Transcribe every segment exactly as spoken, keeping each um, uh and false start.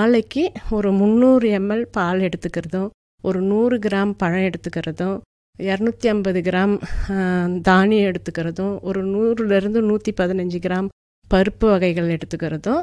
நாளைக்கு ஒரு முந்நூறு எம்எல் பால் எடுத்துக்கிறதும், ஒரு நூறு கிராம் பழம் எடுத்துக்கிறதும், இரநூத்தி ஐம்பது கிராம் தானியம் எடுத்துக்கிறதும், ஒரு நூறுலேருந்து நூற்றி பதினஞ்சு கிராம் பருப்பு வகைகள் எடுத்துக்கிறதும்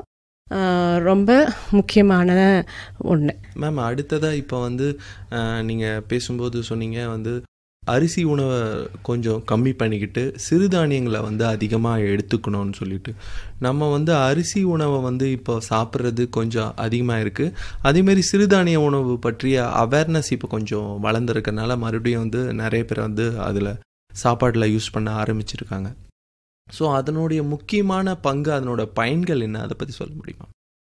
ரொம்ப முக்கியமான ஒன்று. மேம், அடுத்ததாக இப்போ வந்து நீங்கள் பேசும்போது சொன்னீங்க வந்து அரிசி உணவை கொஞ்சம் கம்மி பண்ணிக்கிட்டு சிறுதானியங்களை வந்து அதிகமாக எடுத்துக்கணும்னு சொல்லிட்டு. நம்ம வந்து அரிசி உணவை வந்து இப்போ சாப்பிட்றது கொஞ்சம் அதிகமாக இருக்குது. அதேமாரி சிறுதானிய உணவு பற்றிய அவேர்னஸ் இப்போ கொஞ்சம் வளர்ந்துருக்கனால மறுபடியும் வந்து நிறைய பேர் வந்து அதில் சாப்பாட்டில் யூஸ் பண்ண ஆரம்பிச்சிருக்காங்க. ஸோ அதனுடைய முக்கியமான பங்கு, அதனோட பயன்கள் என்ன, அதை பற்றி சொல்ல முடியுமா?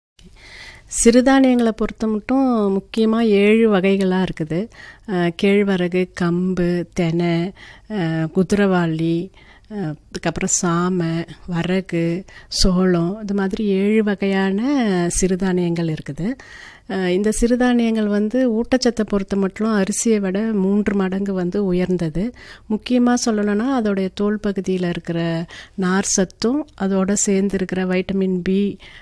சிறுதானியங்களை பொறுத்த மட்டும் முக்கியமாக ஏழு வகைகளாக இருக்குது. கேழ்வரகு, கம்பு, தெனை, குதிரைவாளி, அதுக்கப்புறம் சாமை, வரகு, சோளம், இது மாதிரி ஏழு வகையான சிறுதானியங்கள் இருக்குது. இந்த சிறுதானியங்கள் வந்து ஊட்டச்சத்தை பொறுத்த மட்டும் அரிசியை விட மூன்று மடங்கு வந்து உயர்ந்தது. முக்கியமாக சொல்லணும்னா அதோடைய தோல் பகுதியில் இருக்கிற நார் சத்தும் அதோடு சேர்ந்து இருக்கிற வைட்டமின் பி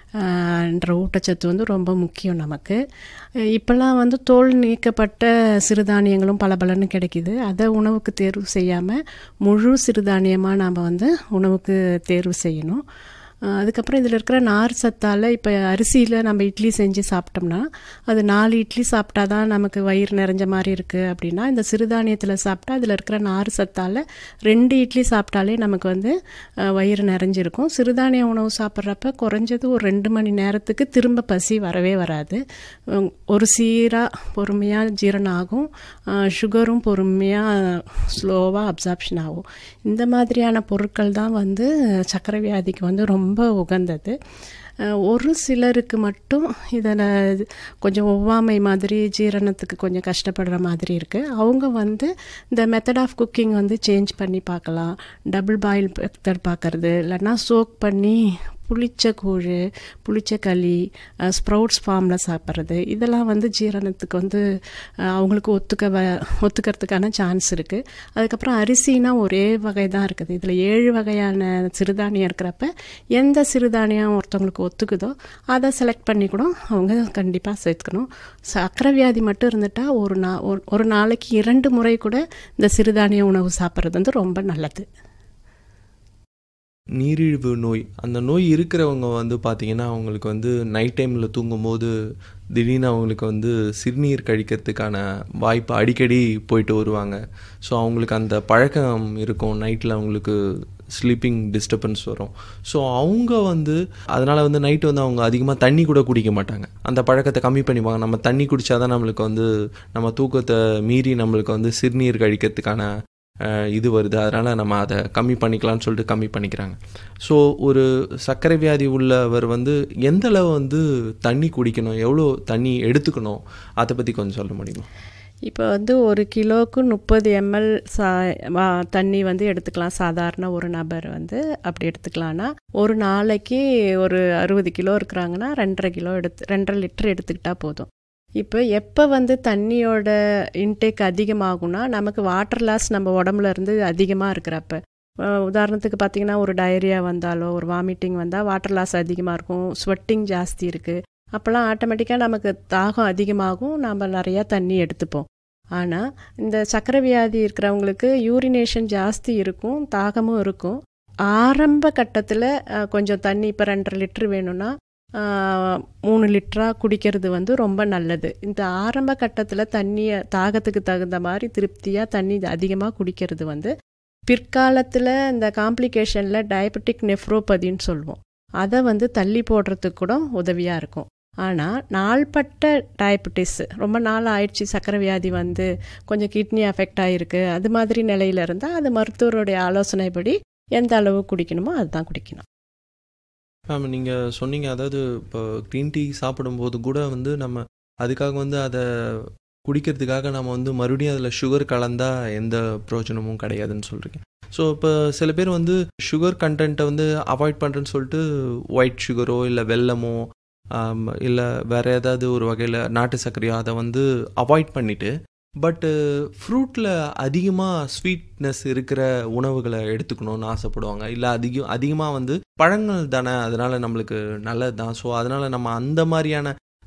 என்ற ஊட்டச்சத்து வந்து ரொம்ப முக்கியம் நமக்கு. இப்போல்லாம் வந்து தோல் நீக்கப்பட்ட சிறுதானியங்களும் பல பலன்னு கிடைக்கிது. அதை உணவுக்கு தேர்வு செய்யாமல் முழு சிறுதானியமாக நாம் வந்து உணவுக்கு தேர்வு செய்யணும். அதுக்கப்புறம் இதில் இருக்கிற நார் சத்தால் இப்போ அரிசியில் நம்ம இட்லி செஞ்சு சாப்பிட்டோம்னா அது நாலு இட்லி சாப்பிட்டா தான் நமக்கு வயிறு நிறைஞ்ச மாதிரி இருக்குது அப்படின்னா, இந்த சிறுதானியத்தில் சாப்பிட்டா அதில் இருக்கிற நார் சத்தால் ரெண்டு இட்லி சாப்பிட்டாலே நமக்கு வந்து வயிறு நிறைஞ்சிருக்கும். சிறுதானிய உணவு சாப்பிட்றப்ப குறைஞ்சது ஒரு ரெண்டு மணி நேரத்துக்கு திரும்ப பசி வரவே வராது. ஒரு சீராக பொறுமையாக ஜீரணம் ஆகும். சுகரும் பொறுமையாக ஸ்லோவாக அப்சார்ப்ஷன் ஆகும். இந்த மாதிரியான பொருட்கள் தான் வந்து சர்க்கரை வியாதிக்கு வந்து ரொம்ப ரொம்ப உகந்தது. ஒரு சிலருக்கு மட்டும் இதில் கொஞ்சம் ஒவ்வாமை மாதிரி ஜீரணத்துக்கு கொஞ்சம் கஷ்டப்படுற மாதிரி இருக்குது. அவங்க வந்து இந்த மெத்தட் ஆஃப் குக்கிங் வந்து சேஞ்ச் பண்ணி பார்க்கலாம். டபுள் பாயில் மெத்தட் பார்க்குறது, இல்லைன்னா சோக் பண்ணி புளிச்ச கூழ், புளிச்ச களி, ஸ்ப்ரவுட்ஸ் ஃபார்மில் சாப்பிட்றது, இதெல்லாம் வந்து ஜீரணத்துக்கு வந்து அவங்களுக்கு ஒத்துக்க வ ஒத்துக்கிறதுக்கான சான்ஸ் இருக்குது. அதுக்கப்புறம் அரிசினா ஒரே வகை தான் இருக்குது. இதில் ஏழு வகையான சிறுதானியம் இருக்கிறப்ப எந்த சிறுதானியம் ஒருத்தவங்களுக்கு ஒத்துக்குதோ அதை செலக்ட் பண்ணி கூட அவங்க கண்டிப்பாக சேர்த்துக்கணும். சர்க்கரை வியாதி மட்டும் இருந்துட்டால் ஒரு நா ஒரு நாளைக்கு இரண்டு முறை கூட இந்த சிறுதானிய உணவு சாப்பிட்றது வந்து ரொம்ப நல்லது. நீரிழிவு நோய், அந்த நோய் இருக்கிறவங்க வந்து பார்த்திங்கன்னா அவங்களுக்கு வந்து நைட் டைமில் தூங்கும்போது திடீர்னு அவங்களுக்கு வந்து சிறுநீர் கழிக்கிறதுக்கான வாய்ப்பு அடிக்கடி போயிட்டு வருவாங்க. ஸோ அவங்களுக்கு அந்த பழக்கம் இருக்கும். நைட்டில் அவங்களுக்கு ஸ்லீப்பிங் டிஸ்டர்பன்ஸ் வரும். ஸோ அவங்க வந்து அதனால் வந்து நைட்டு வந்து அவங்க அதிகமாக தண்ணி கூட குடிக்க மாட்டாங்க. அந்த பழக்கத்தை கம்மி பண்ணிப்பாங்க. நம்ம தண்ணி குடித்தா தான் நம்மளுக்கு வந்து நம்ம தூக்கத்தை மீறி நம்மளுக்கு வந்து சிறுநீர் கழிக்கிறதுக்கான இது வருது, அதனால் நம்ம அதை கம்மி பண்ணிக்கலாம்னு சொல்லிட்டு கம்மி பண்ணிக்கிறாங்க. ஸோ ஒரு சர்க்கரை வியாதி உள்ளவர் வந்து எந்த அளவு வந்து தண்ணி குடிக்கணும், எவ்வளோ தண்ணி எடுத்துக்கணும், அதை பற்றி கொஞ்சம் சொல்ல முடியுமா? இப்போ வந்து ஒரு கிலோவுக்கு முப்பது எம்எல் சா தண்ணி வந்து எடுத்துக்கலாம். சாதாரண ஒரு நபர் வந்து அப்படி எடுத்துக்கலான்னா, ஒரு நாளைக்கு ஒரு அறுபது கிலோ இருக்கிறாங்கன்னா ரெண்டரை கிலோ எடுத்து ரெண்டரை லிட்டர் எடுத்துக்கிட்டால் போதும். இப்போ எப்போ வந்து தண்ணியோட இன்டேக் அதிகமாகும்னா, நமக்கு வாட்டர் லாஸ் நம்ம உடம்புல இருந்து அதிகமாக இருக்கிறப்ப, உதாரணத்துக்கு பார்த்திங்கன்னா ஒரு டயரியா வந்தாலோ ஒரு வாமிட்டிங் வந்தால் வாட்டர் லாஸ் அதிகமாக இருக்கும், ஸ்வெட்டிங் ஜாஸ்தி இருக்குது. அப்போல்லாம் ஆட்டோமேட்டிக்காக நமக்கு தாகம் அதிகமாகும், நம்ம நிறையா தண்ணி எடுத்துப்போம். ஆனால் இந்த சர்க்கரை வியாதி இருக்கிறவங்களுக்கு யூரினேஷன் ஜாஸ்தி இருக்கும், தாகமும் இருக்கும். ஆரம்ப கட்டத்தில் கொஞ்சம் தண்ணி இப்போ ரெண்டரை லிட்டர் வேணும்னா மூணு லிட்டராக குடிக்கிறது வந்து ரொம்ப நல்லது. இந்த ஆரம்ப கட்டத்தில் தண்ணியை தாகத்துக்கு தகுந்த மாதிரி திருப்தியாக தண்ணி அதிகமாக குடிக்கிறது வந்து பிற்காலத்தில் இந்த காம்ப்ளிகேஷனில் டயபெட்டிக் நெஃப்ரோபதின்னு சொல்லுவோம், அதை வந்து தள்ளி போடுறதுக்கு கூட உதவியாக இருக்கும். ஆனால் நாள்பட்ட டயபெட்டிஸ், ரொம்ப நாள் ஆயிடுச்சு சர்க்கரை வியாதி வந்து கொஞ்சம் கிட்னி அஃபெக்ட் ஆகிருக்கு, அது மாதிரி நிலையில் இருந்தால் அது மருத்துவருடைய ஆலோசனைப்படி எந்த அளவு குடிக்கணுமோ அதுதான் குடிக்கணும். மேம், நீங்கள் சொன்னீங்க, அதாவது இப்போ க்ரீன் டீ சாப்பிடும்போது கூட வந்து நம்ம அதுக்காக வந்து அதை குடிக்கிறதுக்காக நம்ம வந்து மறுபடியும் அதில் சுகர் கலந்தால் எந்த பிரயோஜனமும் கிடையாதுன்னு சொல்கிறீங்க. ஸோ இப்போ சில பேர் வந்து சுகர் கண்டென்ட்டை வந்து அவாய்ட் பண்ணுறேன்னு சொல்லிட்டு ஒயிட் சுகரோ இல்லை வெல்லமோ இல்லை வேறு ஏதாவது ஒரு வகையில் நாட்டு சர்க்கரையோ அதை வந்து அவாய்ட் பண்ணிவிட்டு பட்டு ஃப்ரூட்டில் அதிகமாக ஸ்வீட்னஸ் இருக்கிற உணவுகளை எடுத்துக்கணும்னு ஆசைப்படுவாங்க. இல்லை அதிகம் அதிகமாக வந்து பழங்கள் தானே, அதனால் நம்மளுக்கு நல்லது தான், ஸோ அதனால் நம்ம அந்த மாதிரியான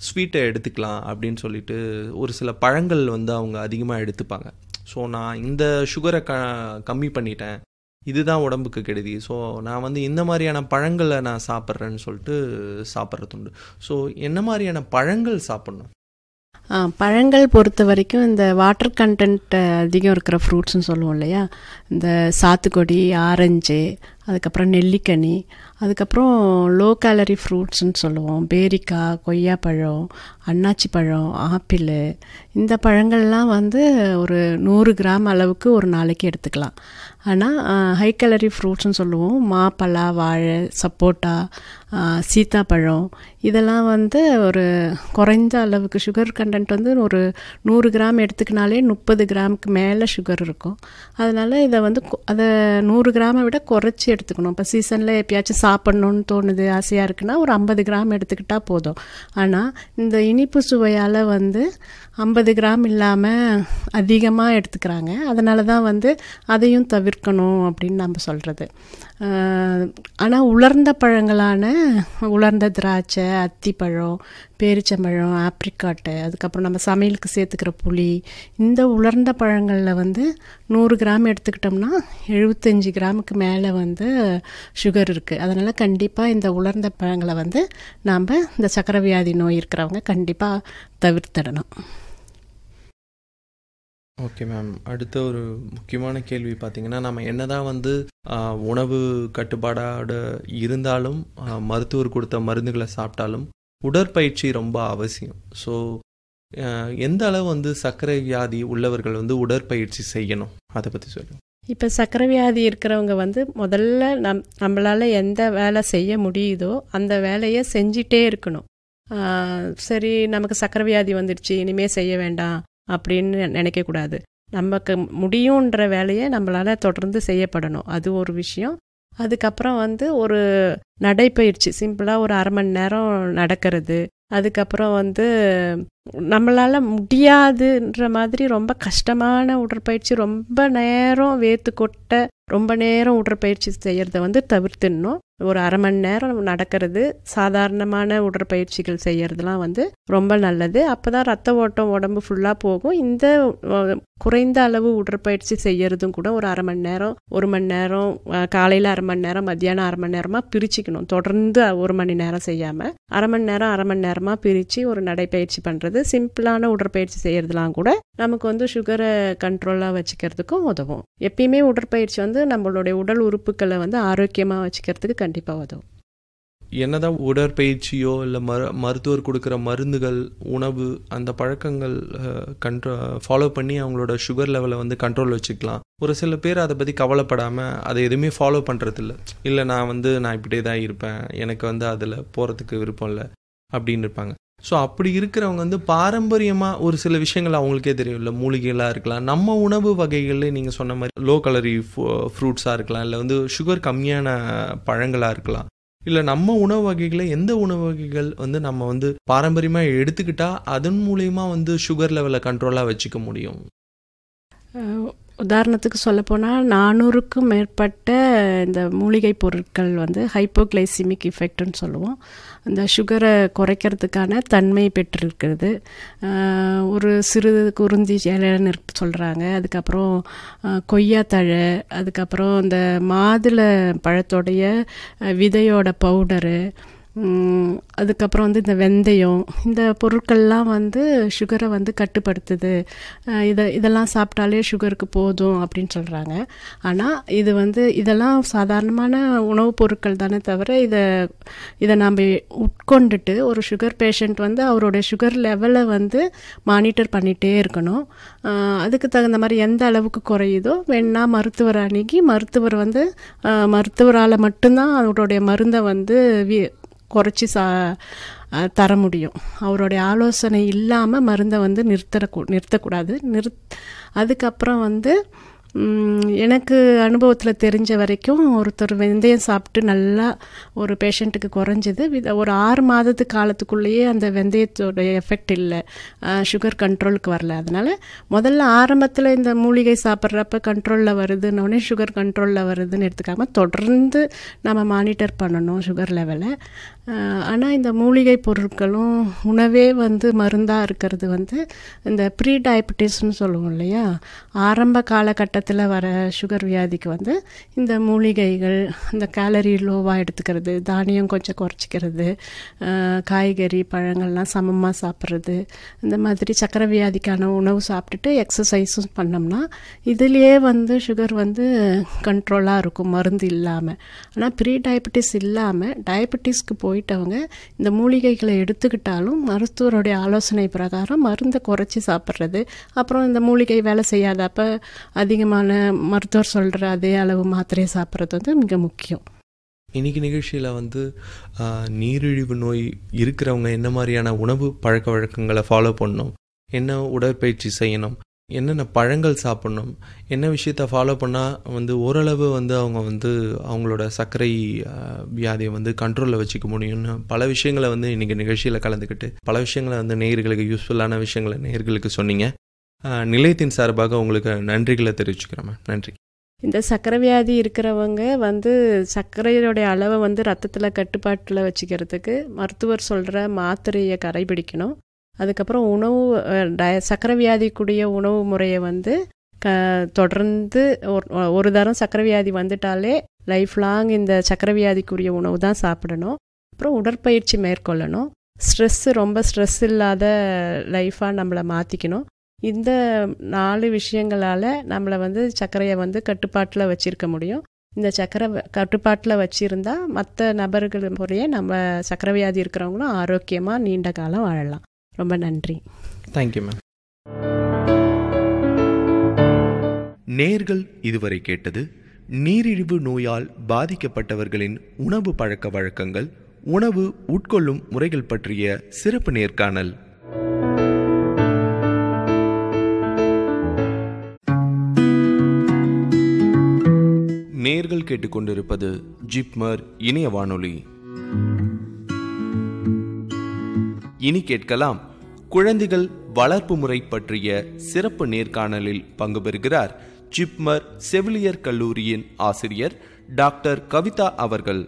ஸ்வீட்டை எடுத்துக்கலாம் அப்படின்னு சொல்லிட்டு ஒரு சில பழங்கள் வந்து அவங்க அதிகமாக எடுத்துப்பாங்க. ஸோ நான் இந்த சுகரை க கம்மி பண்ணிட்டேன், இதுதான் உடம்புக்கு கெடுதி, ஸோ நான் வந்து இந்த மாதிரியான பழங்களை நான் சாப்பிட்றேன்னு சொல்லிட்டு சாப்பிட்றது உண்டு. ஸோ என்ன மாதிரியான பழங்கள் சாப்பிட்ணும்? பழங்கள் பொறுத்த வரைக்கும் இந்த வாட்டர் கண்டென்ட் அதிகம் இருக்கிற ஃப்ரூட்ஸ்னு சொல்லுவோம் இல்லையா, இந்த சாத்துக்குடி, ஆரஞ்சு, அதுக்கப்புறம் நெல்லிக்கனி, அதுக்கப்புறம் லோ கேலரி ஃப்ரூட்ஸ்ன்னு சொல்லுவோம், பேரிக்காய், கொய்யாப்பழம், அன்னாச்சி பழம், ஆப்பிள், இந்த பழங்கள்லாம் வந்து ஒரு நூறு கிராம் அளவுக்கு ஒரு நாளைக்கு எடுத்துக்கலாம். ஆனால் ஹை கேலரி ஃப்ரூட்ஸ்னு சொல்லுவோம், மாப்பழா, வாழை, சப்போட்டா, சீத்தாப்பழம், இதெல்லாம் வந்து ஒரு குறைந்த அளவுக்கு சுகர் கண்டென்ட் வந்து ஒரு நூறு கிராம் எடுத்துக்கினாலே முப்பது கிராமுக்கு மேலே சுகர் இருக்கும். அதனால் இதை வந்து அதை நூறு கிராமை விட குறைச்சி எடுத்துக்கணும். இப்போ சீசனில் எப்பயாச்சும் சாப்பிட்ணுன்னு தோணுது, ஆசையாக இருக்குன்னா ஒரு ஐம்பது கிராம் எடுத்துக்கிட்டால் போதும். ஆனால் இந்த இனிப்பு சுவையால் வந்து ஐம்பது கிராம் இல்லாமல் அதிகமாக எடுத்துக்கிறாங்க. அதனால தான் வந்து அதையும் தவிர்க்கணும் அப்படின்னு நம்ம சொல்கிறது. ஆனால் உலர்ந்த பழங்களான உலர்ந்த திராட்சை, அத்திப்பழம், பேரிச்சம்பழம், ஆப்ரிக்காட்டு, அதுக்கப்புறம் நம்ம சமையலுக்கு சேர்த்துக்கிற புளி, இந்த உலர்ந்த பழங்களில் வந்து நூறு கிராம் எடுத்துக்கிட்டோம்னா எழுபத்தஞ்சி கிராமுக்கு மேலே வந்து சுகர் இருக்குது. அதனால் கண்டிப்பாக இந்த உலர்ந்த பழங்களை வந்து நாம் இந்த சர்க்கரை வியாதி நோய் இருக்கிறவங்க கண்டிப்பாக தவிர்த்திடணும். ஓகே மேம், அடுத்த ஒரு முக்கியமான கேள்வி பார்த்திங்கன்னா, நம்ம என்ன தான் வந்து உணவு கட்டுப்பாடோட இருந்தாலும் மருத்துவர் கொடுத்த மருந்துகளை சாப்பிட்டாலும் உடற்பயிற்சி ரொம்ப அவசியம். ஸோ எந்த அளவு வந்து சர்க்கரை வியாதி உள்ளவர்கள் வந்து உடற்பயிற்சி செய்யணும், அதை பற்றி சொல்லுங்கள். இப்போ சர்க்கரை வியாதி இருக்கிறவங்க வந்து முதல்ல நம் நம்மளால் எந்த வேலை செய்ய முடியுதோ அந்த வேலையை செஞ்சிட்டே இருக்கணும். சரி, நமக்கு சர்க்கரை வியாதி வந்துடுச்சு, இனிமேல் செய்ய வேண்டாம் அப்படின்னு நினைக்கக்கூடாது. நமக்கு முடியுன்ற வேலையை நம்மளால் தொடர்ந்து செய்யப்படணும், அது ஒரு விஷயம். அதுக்கப்புறம் வந்து ஒரு நடைப்பயிற்சி, சிம்பிளாக ஒரு அரை மணி நேரம் நடக்கிறது. அதுக்கப்புறம் வந்து நம்மளால் முடியாதுன்ற மாதிரி ரொம்ப கஷ்டமான உடற்பயிற்சி, ரொம்ப நேரம் வேர்த்து கொட்ட ரொம்ப நேரம் உடற்பயிற்சி செய்கிறத வந்து தவிர்த்துடணும். ஒரு அரை மணி நேரம் நடக்கிறது, சாதாரணமான உடற்பயிற்சிகள் செய்கிறதுலாம் வந்து ரொம்ப நல்லது. அப்போ தான் ரத்த ஓட்டம் உடம்பு ஃபுல்லாக போகும். இந்த குறைந்த அளவு உடற்பயிற்சி செய்கிறதும் கூட ஒரு அரை மணி நேரம், ஒரு மணி நேரம், காலையில் அரை மணி நேரம், மத்தியானம் அரை மணி நேரமாக பிரிச்சுக்கணும். தொடர்ந்து ஒரு மணி நேரம் செய்யாமல் அரை மணி நேரம் அரை மணி நேரமாக பிரித்து ஒரு நடைப்பயிற்சி பண்ணுறது, சிம்பிளான உடற்பயிற்சி செய்கிறதுலாம் கூட நமக்கு வந்து சுகரை கண்ட்ரோலாக வச்சுக்கிறதுக்கும் உதவும். எப்பயுமே உடற்பயிற்சி வந்து நம்மளுடைய உடல் உறுப்புகளை வந்து ஆரோக்கியமாக வச்சுக்கிறதுக்கு கண்டிப்பாக உதவும். என்னதான் உடற்பயிற்சியோ இல்லை மரு மருத்துவர் கொடுக்குற மருந்துகள், உணவு, அந்த பழக்கங்கள் கண்ட்ரோ ஃபாலோ பண்ணி அவங்களோட சுகர் லெவலை வந்து கண்ட்ரோல் வச்சுக்கலாம். ஒரு சில பேர் அதை பற்றி கவலைப்படாமல் அதை எதுவுமே ஃபாலோ பண்ணுறதில்ல. இல்லை நான் வந்து நான் இப்படியே தான் இருப்பேன், எனக்கு வந்து அதில் போகிறதுக்கு விருப்பம் இல்லை அப்படின்னு இருப்பாங்க. ஸோ அப்படி இருக்கிறவங்க வந்து பாரம்பரியமாக ஒரு சில விஷயங்கள் அவங்களுக்கே தெரியும், இல்லை மூலிகைகளாக இருக்கலாம், நம்ம உணவு வகைகளில் நீங்கள் சொன்ன மாதிரி லோ கலரி ஃப்ரூட்ஸாக இருக்கலாம், இல்லை வந்து சுகர் கம்மியான பழங்களாக இருக்கலாம், இல்லை நம்ம உணவு வகைகளை எந்த உணவு வகைகள் வந்து நம்ம வந்து பாரம்பரியமாக எடுத்துக்கிட்டால் அதன் மூலயமா வந்து சுகர் லெவலை கண்ட்ரோலாக வச்சுக்க முடியும். உதாரணத்துக்கு சொல்லப்போனால் நானூறுக்கும் மேற்பட்ட இந்த மூலிகை பொருட்கள் வந்து ஹைப்போகிளைசிமிக் எஃபெக்ட்னு சொல்லுவோம், அந்த சுகரை குறைக்கிறதுக்கான தன்மை பெற்றிருக்கிறது. ஒரு சிறு குருந்தி இலைன்னு சொல்கிறாங்க, அதுக்கப்புறம் கொய்யாத்தழை, அதுக்கப்புறம் இந்த மாதுளை பழத்தோடைய விதையோட பவுடரு, அதுக்கப்புறம் வந்து இந்த வெந்தயம், இந்த பொருட்கள்லாம் வந்து சுகரை வந்து கட்டுப்படுத்துது, இதை இதெல்லாம் சாப்பிட்டாலே சுகருக்கு போதும் அப்படின்னு சொல்கிறாங்க. ஆனால் இது வந்து இதெல்லாம் சாதாரணமான உணவுப் பொருட்கள் தானே தவிர, இதை இதை நாம் உட்கொண்டுட்டு ஒரு சுகர் பேஷண்ட் வந்து அவருடைய சுகர் லெவலை வந்து மானிட்டர் பண்ணிகிட்டே இருக்கணும். அதுக்கு தகுந்த மாதிரி எந்த அளவுக்கு குறையுதோ வேணா மருத்துவர் அணுகி, மருத்துவர் வந்து மருத்துவரால் மட்டும்தான் அவருடைய மருந்தை வந்து குறைச்சி சா தர முடியும். அவருடைய ஆலோசனை இல்லாமல் மருந்தை வந்து நிறுத்த நிறுத்தக்கூடாது. நிறுத் அதுக்கப்புறம் வந்து எனக்கு அனுபவத்தில் தெரிஞ்ச வரைக்கும் ஒருத்தர் வெந்தயம் சாப்பிட்டு நல்லா ஒரு பேஷண்ட்டுக்கு குறைஞ்சிது. ஒரு ஆறு மாதத்து காலத்துக்குள்ளேயே அந்த வெந்தயத்தோடைய எஃபெக்ட் இல்லை, சுகர் கண்ட்ரோலுக்கு வரல. அதனால் முதல்ல ஆரம்பத்தில் இந்த மூலிகை சாப்பிட்றப்ப கண்ட்ரோலில் வருதுன்னொடனே சுகர் கண்ட்ரோலில் வருதுன்னு எடுத்துக்காமல் தொடர்ந்து நம்ம மானிட்டர் பண்ணணும் சுகர் லெவலை. ஆனால் இந்த மூலிகை பொருட்களும் உணவே வந்து மருந்தாக இருக்கிறது வந்து இந்த ப்ரீ டயபெட்டிஸ்ன்னு சொல்லுவோம் இல்லையா, ஆரம்ப காலகட்டத்தில் வர சுகர் வியாதிக்கு வந்து இந்த மூலிகைகள், இந்த கேலரி லோவாக எடுத்துக்கிறது, தானியம் கொஞ்சம் குறைச்சிக்கிறது, காய்கறி பழங்கள்லாம் சமமாக சாப்பிட்றது, இந்த மாதிரி சக்கரை வியாதிக்கான உணவு சாப்பிட்டுட்டு எக்ஸசைஸும் பண்ணோம்னா இதுலேயே வந்து சுகர் வந்து கண்ட்ரோலாக இருக்கும் மருந்து இல்லாமல். ஆனால் ப்ரீ டயபெட்டிஸ் இல்லாமல் டயபெட்டிஸ்க்கு போயிட்டவங்க இந்த மூலிகைகளை எடுத்துக்கிட்டாலும் மருத்துவருடைய ஆலோசனை பிரகாரம் மருந்தை குறைச்சி சாப்பிட்றது, அப்புறம் இந்த மூலிகை வேலை செய்யாதப்ப அதிகமான மருத்துவர் சொல்கிற அதே அளவு மாத்திரையை சாப்பிட்றது வந்து மிக முக்கியம். இன்றைக்கி நிகழ்ச்சியில் வந்து நீரிழிவு நோய் இருக்கிறவங்க என்ன மாதிரியான உணவு பழக்க வழக்கங்களை ஃபாலோ பண்ணணும், என்ன உடற்பயிற்சி செய்யணும், என்னென்ன பழங்கள் சாப்பிட்ணும், என்ன விஷயத்தை ஃபாலோ பண்ணால் வந்து ஓரளவு வந்து அவங்க வந்து அவங்களோட சர்க்கரை வியாதியை வந்து கண்ட்ரோலில் வச்சுக்க முடியும்னு பல விஷயங்களை வந்து இன்றைக்கி நிகழ்ச்சியில் கலந்துக்கிட்டு பல விஷயங்களை வந்து நேயர்களுக்கு யூஸ்ஃபுல்லான விஷயங்களை நேயர்களுக்கு சொன்னீங்க. நிலையத்தின் சார்பாக உங்களுக்கு நன்றிகளை தெரிவிச்சுக்கிறேன் மேம். நன்றி. இந்த சர்க்கரை வியாதி இருக்கிறவங்க வந்து சர்க்கரையோடைய அளவை வந்து ரத்தத்தில் கட்டுப்பாட்டில் வச்சுக்கிறதுக்கு மருத்துவர் சொல்கிற மாத்திரையை கடைபிடிக்கணும். அதுக்கப்புறம் உணவு டய சர்க்கரை வியாதிக்குரிய உணவு முறையை வந்து க தொடர்ந்து ஒரு தரம் சர்க்கரை வியாதி வந்துட்டாலே லைஃப் லாங் இந்த சர்க்கரை வியாதிக்குரிய உணவு தான் சாப்பிடணும். அப்புறம் உடற்பயிற்சி மேற்கொள்ளணும். ஸ்ட்ரெஸ்ஸு ரொம்ப ஸ்ட்ரெஸ் இல்லாத லைஃபாக நம்மளை மாற்றிக்கணும். இந்த நாலு விஷயங்களால் நம்மளை வந்து சர்க்கரையை வந்து கட்டுப்பாட்டில் வச்சுருக்க முடியும். இந்த சர்க்கரை கட்டுப்பாட்டில் வச்சுருந்தா மற்ற நபர்கள் முறையே நம்ம சர்க்கரை வியாதி இருக்கிறவங்களும் ஆரோக்கியமாக நீண்ட காலம் வாழலாம். ரொம்ப நன்றி. Thank you ma'am. நேர்கள் இதுவரை கேட்டது நீரிழிவு நோயால் பாதிக்கப்பட்டவர்களின் உணவு பழக்க வழக்கங்கள், உணவு உட்கொள்ளும் முறைகள் பற்றிய சிறப்பு நேர்காணல். நேர்கள் கேட்டுக்கொண்டிருப்பது ஜிப்மர் இணைய வானொலி. இனி கேட்கலாம் குழந்தைகள் வளர்ப்பு முறை பற்றிய சிறப்பு நேர்காணலில் பங்கு பெறுகிறார் ஜிப்மர் செவிலியர் கல்லூரியின் ஆசிரியர் டாக்டர் கவிதா அவர்கள்.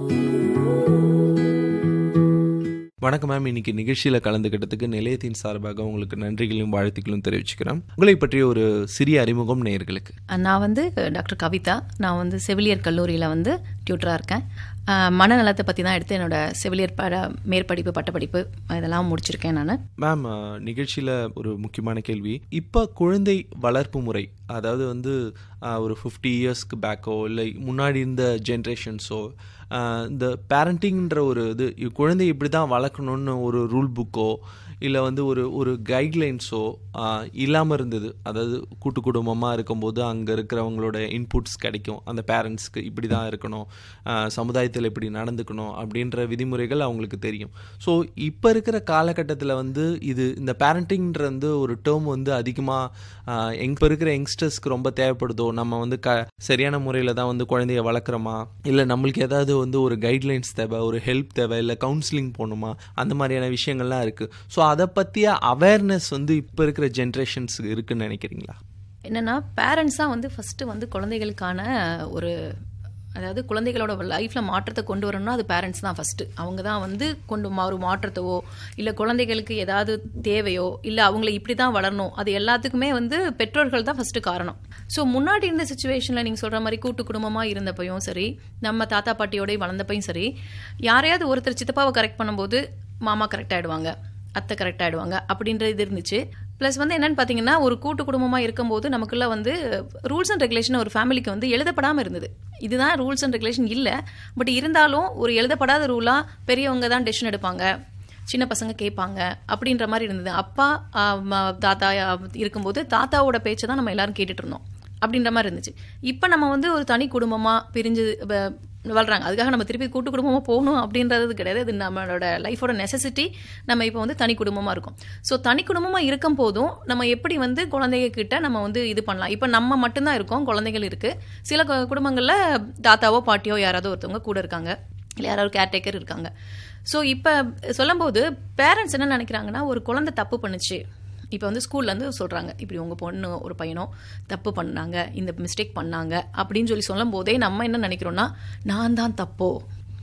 வணக்கம் மேம். இன்னைக்கு நிகழ்ச்சியில் கலந்துக்கிட்டதுக்கு நிலையத்தின் சார்பாக உங்களுக்கு நன்றிகளும் வாழ்த்துக்களும் தெரிவிச்சுக்கிறேன். உங்களை பற்றிய ஒரு சிறிய அறிமுகம் நேயர்களுக்கு. நான் வந்து டாக்டர் கவிதா. நான் வந்து செவிலியர் கல்லூரியில் வந்து டியூட்டராக இருக்கேன். மனநலத்தை பற்றி தான் எடுத்து என்னோட செவிலியர் பட மேற்படிப்பு பட்டப்படிப்பு இதெல்லாம் முடிச்சிருக்கேன் நான். மேம், நிகழ்ச்சியில் ஒரு முக்கியமான கேள்வி. இப்போ குழந்தை வளர்ப்பு முறை, அதாவது வந்து ஒரு ஃபிஃப்டி இயர்ஸ்க்கு பேக்கோ இல்லை முன்னாடி இருந்த ஜென்ரேஷன்ஸோ இந்த பேரண்டிங்ன்ற ஒரு இது குழந்தை இப்படி தான் வளர்க்கணுன்னு ஒரு ரூல் புக்கோ இல்லை வந்து ஒரு ஒரு கைட்லைன்ஸோ இல்லாமல் இருந்தது. அதாவது கூட்டு குடும்பமாக இருக்கும்போது அங்கே இருக்கிறவங்களோட இன்புட்ஸ் கிடைக்கும். அந்த பேரண்ட்ஸ்க்கு இப்படி தான் இருக்கணும், சமுதாயத்தில் இப்படி நடந்துக்கணும் அப்படின்ற விதிமுறைகள் அவங்களுக்கு தெரியும். ஸோ இப்போ இருக்கிற காலகட்டத்தில் வந்து இது இந்த பேரண்டிங்ன்ற வந்து ஒரு டேர்ம் வந்து அதிகமாக இப்போ இருக்கிற யங்ஸ்டர்ஸ்க்கு ரொம்ப தேவைப்படுதோ, நம்ம வந்து க சரியான முறையில் தான் வந்து குழந்தைய வளர்க்குறோமா, இல்லை நம்மளுக்கு ஏதாவது வந்து ஒரு கைட்லைன்ஸ் தேவை, ஒரு ஹெல்ப் தேவை, இல்லை கவுன்சிலிங் போகணுமா, அந்த மாதிரியான விஷயங்கள்லாம் இருக்குது. ஸோ அதை பற்றிய அவேர்னஸ் வந்து இப்போ இருக்கிற ஜென்ரேஷன்ஸுக்கு இருக்குன்னு நினைக்கிறீங்களா? என்னென்னா பேரண்ட்ஸ் தான் வந்து ஃபஸ்ட்டு வந்து குழந்தைகளுக்கான ஒரு, அதாவது குழந்தைகளோட லைஃப்பில் மாற்றத்தை கொண்டு வரணும்னா அது பேரண்ட்ஸ் தான் ஃபஸ்ட்டு. அவங்க தான் வந்து கொண்டு ஒரு மாற்றத்தவோ இல்லை குழந்தைகளுக்கு ஏதாவது தேவையோ இல்லை அவங்கள இப்படி தான் வளரணும், அது எல்லாத்துக்குமே வந்து பெற்றோர்கள் தான் ஃபஸ்ட்டு காரணம். ஸோ முன்னாடி இருந்த சுச்சுவேஷனில் நீங்கள் சொல்கிற மாதிரி கூட்டு குடும்பமாக இருந்தப்பையும் சரி, நம்ம தாத்தா பாட்டியோடய வளர்ந்தப்பையும் சரி, யாரையாவது ஒருத்தர் சித்தப்பாவை கரெக்ட் பண்ணும்போது மாமா கரெக்ட் ஆகிடுவாங்க, அத்தை கரெக்ட் ஆகிடுவாங்க அப்படின்றது இது இருந்துச்சு. ப்ளஸ் வந்து என்னென்னு பார்த்தீங்கன்னா, ஒரு கூட்டு குடும்பமாக இருக்கும்போது நமக்குள்ள வந்து ரூல்ஸ் அண்ட் ரெகுலேஷன் ஒரு ஃபேமிலிக்கு வந்து எழுதப்படாமல் இருந்தது. இதுதான் ரூல்ஸ் அண்ட் ரெகுலேஷன் இல்லை, பட் இருந்தாலும் ஒரு எழுதப்படாத ரூலாக பெரியவங்க தான் டெசிஷன் எடுப்பாங்க, சின்ன பசங்க கேட்பாங்க அப்படின்ற மாதிரி இருந்தது. அப்பா தாத்தா இருக்கும்போது தாத்தாவோட பேச்சை தான் நம்ம எல்லாரும் கேட்டுட்டு இருந்தோம் அப்படின்ற மாதிரி இருந்துச்சு. இப்போ நம்ம வந்து ஒரு தனி குடும்பமாக பிரிஞ்சு வளர்றாங்க. அதுக்காக நம்ம திருப்பி கூட்டு குடும்பமாக போகணும் அப்படின்றது கிடையாது. இது நம்மளோட லைஃபோட நெசசிட்டி. நம்ம இப்போ வந்து தனி குடும்பமாக இருக்கும். ஸோ தனி குடும்பமாக இருக்கும் போதும் நம்ம எப்படி வந்து குழந்தைங்க கிட்ட நம்ம வந்து இது பண்ணலாம். இப்போ நம்ம மட்டும்தான் இருக்கோம், குழந்தைகள் இருக்குது. சில குடும்பங்களில் தாத்தாவோ பாட்டியோ யாராவது ஒருத்தவங்க கூட இருக்காங்க, இல்லை யாராவது கேர்டேக்கர் இருக்காங்க. ஸோ இப்போ சொல்லும்போது பேரண்ட்ஸ் என்ன நினைக்கிறாங்கன்னா, ஒரு குழந்தை தப்பு பண்ணுச்சு, இப்போ வந்து ஸ்கூல்லேருந்து சொல்கிறாங்க, இப்படி உங்கள் பொண்ணு ஒரு பையனோ தப்பு பண்ணாங்க, இந்த மிஸ்டேக் பண்ணாங்க அப்படின்னு சொல்லி சொல்லும் போதே நம்ம என்ன நினைக்கிறோன்னா, நான் தான் தப்போ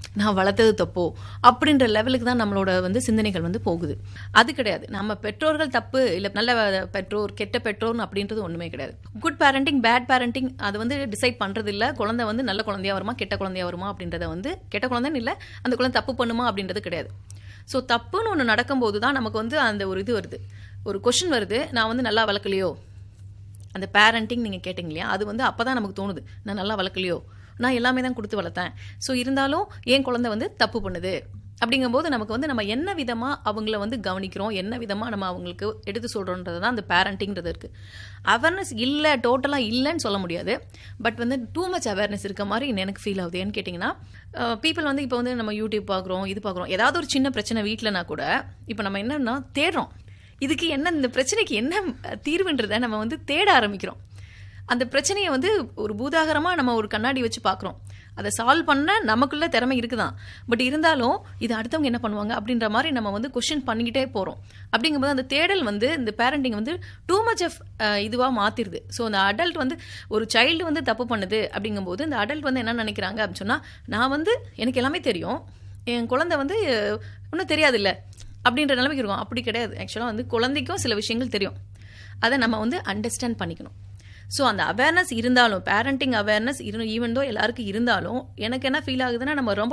நான் வளர்த்தது தப்போ அப்படின்ற லெவலுக்கு தான் நம்மளோட வந்து சிந்தனைகள் வந்து போகுது. அது கிடையாது. நம்ம பெற்றோர்கள் தப்பு இல்லை நல்ல பெற்றோர் கெட்ட பெற்றோர்னு அப்படின்றது ஒன்றுமே கிடையாது. குட் பேரண்டிங் பேட் பேரண்டிங் அது வந்து டிசைட் பண்ணுறது இல்லை. குழந்தை வந்து நல்ல குழந்தையா வருமா கெட்ட குழந்தையா வருமா அப்படின்றத வந்து கெட்ட குழந்தைன்னு இல்லை, அந்த குழந்தை தப்பு பண்ணுமா அப்படின்றது கிடையாது. ஸோ தப்புன்னு ஒன்று நடக்கும்போது தான் நமக்கு வந்து அந்த ஒரு இது வருது, ஒரு கொஷின் வருது, நான் வந்து நல்லா வளர்க்கலையோ. அந்த பேரண்டிங் நீங்கள் கேட்டிங்க இல்லையா, அது வந்து அப்போ தான் நமக்கு தோணுது, நான் நல்லா வளர்க்கலையோ, நான் எல்லாமே தான் கொடுத்து வளர்த்தேன், ஸோ இருந்தாலும் என் குழந்தை வந்து தப்பு பண்ணுது அப்படிங்கும்போது நமக்கு வந்து நம்ம என்ன விதமாக அவங்கள வந்து கவனிக்கிறோம், என்ன விதமாக நம்ம அவங்களுக்கு எடுத்து சொல்கிறோன்றது தான் அந்த பேரண்டிங்கிறது இருக்குது. அவேர்னஸ் இல்லை, டோட்டலாக இல்லைன்னு சொல்ல முடியாது, பட் வந்து டூ மச் அவேர்னஸ் இருக்க மாதிரி எனக்கு ஃபீல் ஆகுது. ஏன்னு கேட்டிங்கன்னா, பீப்புள் வந்து இப்போ வந்து நம்ம யூடியூப் பார்க்குறோம், இது பார்க்குறோம், ஏதாவது ஒரு சின்ன பிரச்சனை வீட்டிலனா கூட இப்போ நம்ம என்னன்னா தேடுறோம், இதுக்கு என்ன, இந்த பிரச்சனைக்கு என்ன தீர்வுன்றதை நம்ம வந்து தேட ஆரம்பிக்கிறோம். அந்த பிரச்சனையை வந்து ஒரு பூதாகரமாக நம்ம ஒரு கண்ணாடி வச்சு பார்க்குறோம். அதை சால்வ் பண்ண நமக்குள்ள திறமை இருக்குதான், பட் இருந்தாலும் இது அடுத்தவங்க என்ன பண்ணுவாங்க அப்படின்ற மாதிரி நம்ம வந்து கொஸ்டின் பண்ணிக்கிட்டே போகிறோம். அப்படிங்கும்போது அந்த தேடல் வந்து இந்த பேரண்டிங் வந்து டூ மச் ஆஃப் இதுவாக மாற்றிடுது. ஸோ அந்த அடல்ட் வந்து ஒரு சைல்டு வந்து தப்பு பண்ணுது அப்படிங்கும்போது இந்த அடல்ட் வந்து என்ன நினைக்கிறாங்க அப்படின்னு சொன்னால், நான் வந்து எனக்கு எல்லாமே தெரியும், என் குழந்தை வந்து ஒன்றும் தெரியாதில்ல அப்படின்ற நிலைமைக்கு இருக்கும். அப்படி கிடையாது. ஆக்சுவலாக வந்து குழந்தைக்கும் சில விஷயங்கள் தெரியும், அதை நம்ம வந்து அண்டர்ஸ்டாண்ட் பண்ணிக்கணும். ஸோ அந்த அவேர்னஸ் இருந்தாலும், பேரண்டிங் அவேர்னஸ் இரு ஈவன் தோ எல்லாருக்கும் இருந்தாலும், எனக்கு என்ன ஃபீல் ஆகுதுன்னா, நம்ம ரொம்ப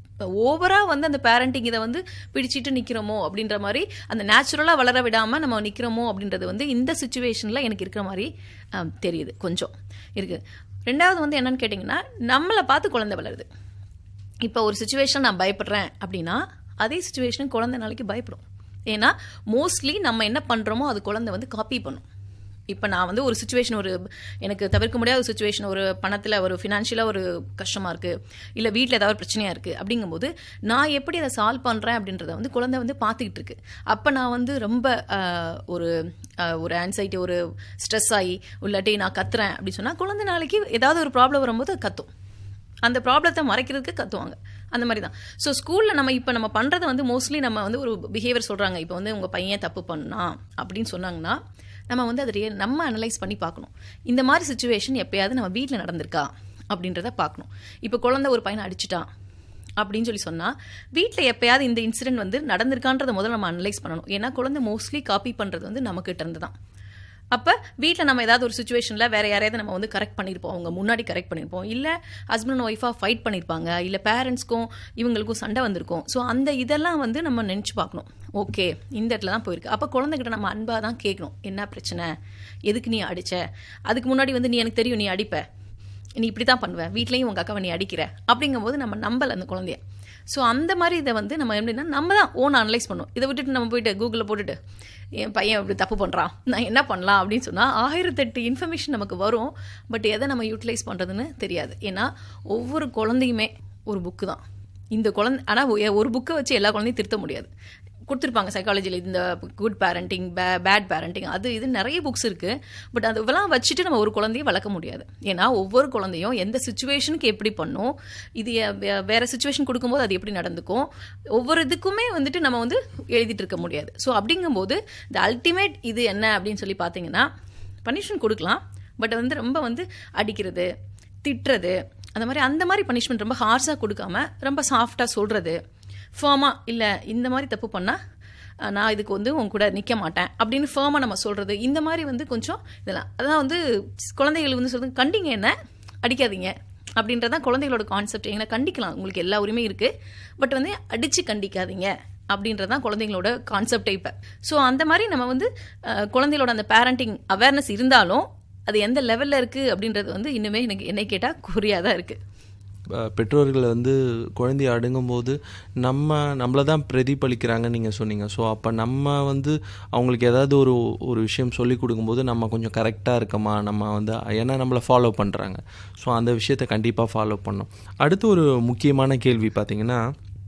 ஓவராக வந்து அந்த பேரண்டிங் இதை வந்து பிடிச்சிட்டு நிற்கிறோமோ அப்படின்ற மாதிரி, அந்த நேச்சுரலாக வளர விடாமல் நம்ம நிற்கிறோமோ அப்படின்றது வந்து இந்த சுச்சுவேஷனில் எனக்கு இருக்கிற மாதிரி தெரியுது, கொஞ்சம் இருக்குது. ரெண்டாவது வந்து என்னன்னு கேட்டிங்கன்னா, நம்மளை பார்த்து குழந்தை வளருது. இப்போ ஒரு சுச்சுவேஷன் நான் பயப்படுறேன் அப்படின்னா, அதே சுச்சுவேஷன் குழந்தை நாளைக்கு பயப்படும். ஏன்னா மோஸ்ட்லி நம்ம என்ன பண்ணுறோமோ அது குழந்தை வந்து காப்பி பண்ணும். இப்போ நான் வந்து ஒரு சுச்சுவேஷன், ஒரு எனக்கு தவிர்க்க முடியாத ஒரு சுச்சுவேஷன், ஒரு பணத்தில் ஒரு ஃபினான்ஷியலாக ஒரு கஷ்டமாக இருக்குது, இல்லை வீட்டில் ஏதாவது பிரச்சனையாக இருக்குது அப்படிங்கும்போது நான் எப்படி அதை சால்வ் பண்ணுறேன் அப்படின்றத வந்து குழந்தை வந்து பார்த்துக்கிட்டு இருக்கு. அப்போ நான் வந்து ரொம்ப ஒரு ஒரு ஆன்சைட்டி, ஒரு ஸ்ட்ரெஸ் ஆகி இல்லாட்டி நான் கத்துறேன் அப்படின்னு சொன்னால், குழந்தை நாளைக்கு ஏதாவது ஒரு ப்ராப்ளம் வரும்போது கத்தும். அந்த ப்ராப்ளத்தை மறைக்கிறதுக்கு கத்துவாங்க. அந்த மாதிரி தான். ஸோ ஸ்கூலில் நம்ம இப்போ நம்ம பண்ணுறது வந்து மோஸ்ட்லி நம்ம வந்து ஒரு பிஹேவியர் சொல்கிறாங்க, இப்போ வந்து உங்கள் பையன் தப்பு பண்ணா அப்படின்னு சொன்னாங்கன்னா, நம்ம வந்து அதை நம்ம அனலைஸ் பண்ணி பார்க்கணும். இந்த மாதிரி சுச்சுவேஷன் எப்பயாவது நம்ம வீட்டில் நடந்திருக்கா அப்படின்றத பார்க்கணும். இப்போ குழந்தை ஒரு பையனை அடிச்சிட்டான் அப்படின்னு சொல்லி சொன்னால், வீட்டில் எப்பயாவது இந்த இன்சிடென்ட் வந்து நடந்திருக்கான்றதை முதல்ல நம்ம அனலைஸ் பண்ணணும். ஏன்னா குழந்தை மோஸ்ட்லி காப்பி பண்ணுறது வந்து நம்மக்கிட்ட இருந்து தான். அப்போ வீட்டில் நம்ம ஏதாவது ஒரு சுச்சுவேஷனில் வேறு யாரையாவது நம்ம வந்து கரெக்ட் பண்ணியிருப்போம், அவங்க முன்னாடி கரெக்ட் பண்ணியிருப்போம், இல்லை ஹஸ்பண்ட் அண்ட் ஒய்ஃபாக ஃபைட் பண்ணியிருப்பாங்க, இல்லை பேரண்ட்ஸ்க்கும் இவங்களுக்கும் சண்டை வந்திருக்கும். ஸோ அந்த இதெல்லாம் வந்து நம்ம நினச்சி பார்க்கணும். ஓகே, இந்த இடத்துல தான் போயிருக்கு. அப்போ குழந்தைகிட்ட நம்ம அன்பாக தான் கேட்கணும், என்ன பிரச்சனை, எதுக்கு நீ அடித்த, அதுக்கு முன்னாடி வந்து நீ எனக்கு தெரியும் நீ அடிப்ப, நீ இப்படி தான் பண்ணுவேன், வீட்லேயும் உங்கள் அக்காவை நீ அடிக்கிற அப்படிங்கும்போது நம்ம நம்பலை அந்த குழந்தைய. ஸோ அந்த மாதிரி இதை வந்து நம்ம எப்படின்னா நம்ம தான் ஓன் அனலைஸ் பண்ணுவோம். இதை விட்டுட்டு நம்ம போயிட்டு கூகுளில் போட்டுட்டு என் பையன் இப்படி தப்பு பண்ணுறான், நான் என்ன பண்ணலாம் அப்படின்னு சொன்னால் ஆயிரத்தெட்டு இன்ஃபர்மேஷன் நமக்கு வரும். பட் எதை நம்ம யூட்டிலைஸ் பண்ணுறதுன்னு தெரியாது. ஏன்னா ஒவ்வொரு குழந்தையுமே ஒரு புக்கு தான். இந்த குழந்தை ஆனால் ஒரு புக்கை வச்சு எல்லா குழந்தையும் திருத்த முடியாது. கொடுத்துருப்பாங்க சைக்காலஜியில் இந்த குட் பேரண்டிங், பே பேட் பேரண்டிங், அது இது நிறைய புக்ஸ் இருக்குது. பட் அது இதெல்லாம் வச்சுட்டு நம்ம ஒரு குழந்தையை வளர்க்க முடியாது. ஏன்னா ஒவ்வொரு குழந்தையும் எந்த சுச்சுவேஷனுக்கு எப்படி பண்ணும், இது வேறு சுச்சுவேஷன் கொடுக்கும்போது அது எப்படி நடந்துக்கும், ஒவ்வொரு இதுக்குமே வந்துட்டு நம்ம வந்து எழுதிட்டு இருக்க முடியாது. ஸோ அப்படிங்கும்போது இந்த அல்டிமேட் இது என்ன அப்படின்னு சொல்லி பார்த்தீங்கன்னா, பனிஷ்மெண்ட் கொடுக்கலாம், பட் வந்து ரொம்ப வந்து அடிக்கிறது, திட்டுறது, அந்த மாதிரி அந்த மாதிரி பனிஷ்மெண்ட் ரொம்ப ஹார்ஷாக கொடுக்காம ரொம்ப சாஃப்டாக சொல்கிறது, ஃபேமாக இல்லை இந்த மாதிரி தப்பு பண்ணால் நான் இதுக்கு வந்து உங்க கூட நிற்க மாட்டேன் அப்படின்னு ஃபேமாக நம்ம சொல்கிறது, இந்த மாதிரி வந்து கொஞ்சம் இதெல்லாம் அதான் வந்து குழந்தைகள் வந்து சொல்கிறது, கண்டிங்க என்ன அடிக்காதீங்க அப்படின்றதான் குழந்தைகளோட கான்செப்ட். எங்களை கண்டிக்கலாம், உங்களுக்கு எல்லா உரிமையும் இருக்குது, பட் வந்து அடித்து கண்டிக்காதீங்க அப்படின்றதான் குழந்தைங்களோட கான்செப்டே இப்போ. ஸோ அந்த மாதிரி நம்ம வந்து குழந்தைகளோட அந்த பேரண்டிங் அவேர்னஸ் இருந்தாலும் அது எந்த லெவலில் இருக்குது அப்படின்றது வந்து இன்னுமே எனக்கு என்னை கேட்டால் குறியாக தான் இருக்குது. பெற்றோர்கள் வந்து குழந்தைய அடங்கும்போது நம்ம நம்மளை தான் பிரதிபலிக்கிறாங்கன்னு நீங்கள் சொன்னீங்க. ஸோ அப்போ நம்ம வந்து அவங்களுக்கு ஏதாவது ஒரு ஒரு விஷயம் சொல்லி கொடுக்கும்போது நம்ம கொஞ்சம் கரெக்டாக இருக்கமா, நம்ம வந்து ஏன்னா நம்மளை ஃபாலோ பண்ணுறாங்க, ஸோ அந்த விஷயத்தை கண்டிப்பாக ஃபாலோ பண்ணோம். அடுத்து ஒரு முக்கியமான கேள்வி பார்த்திங்கன்னா,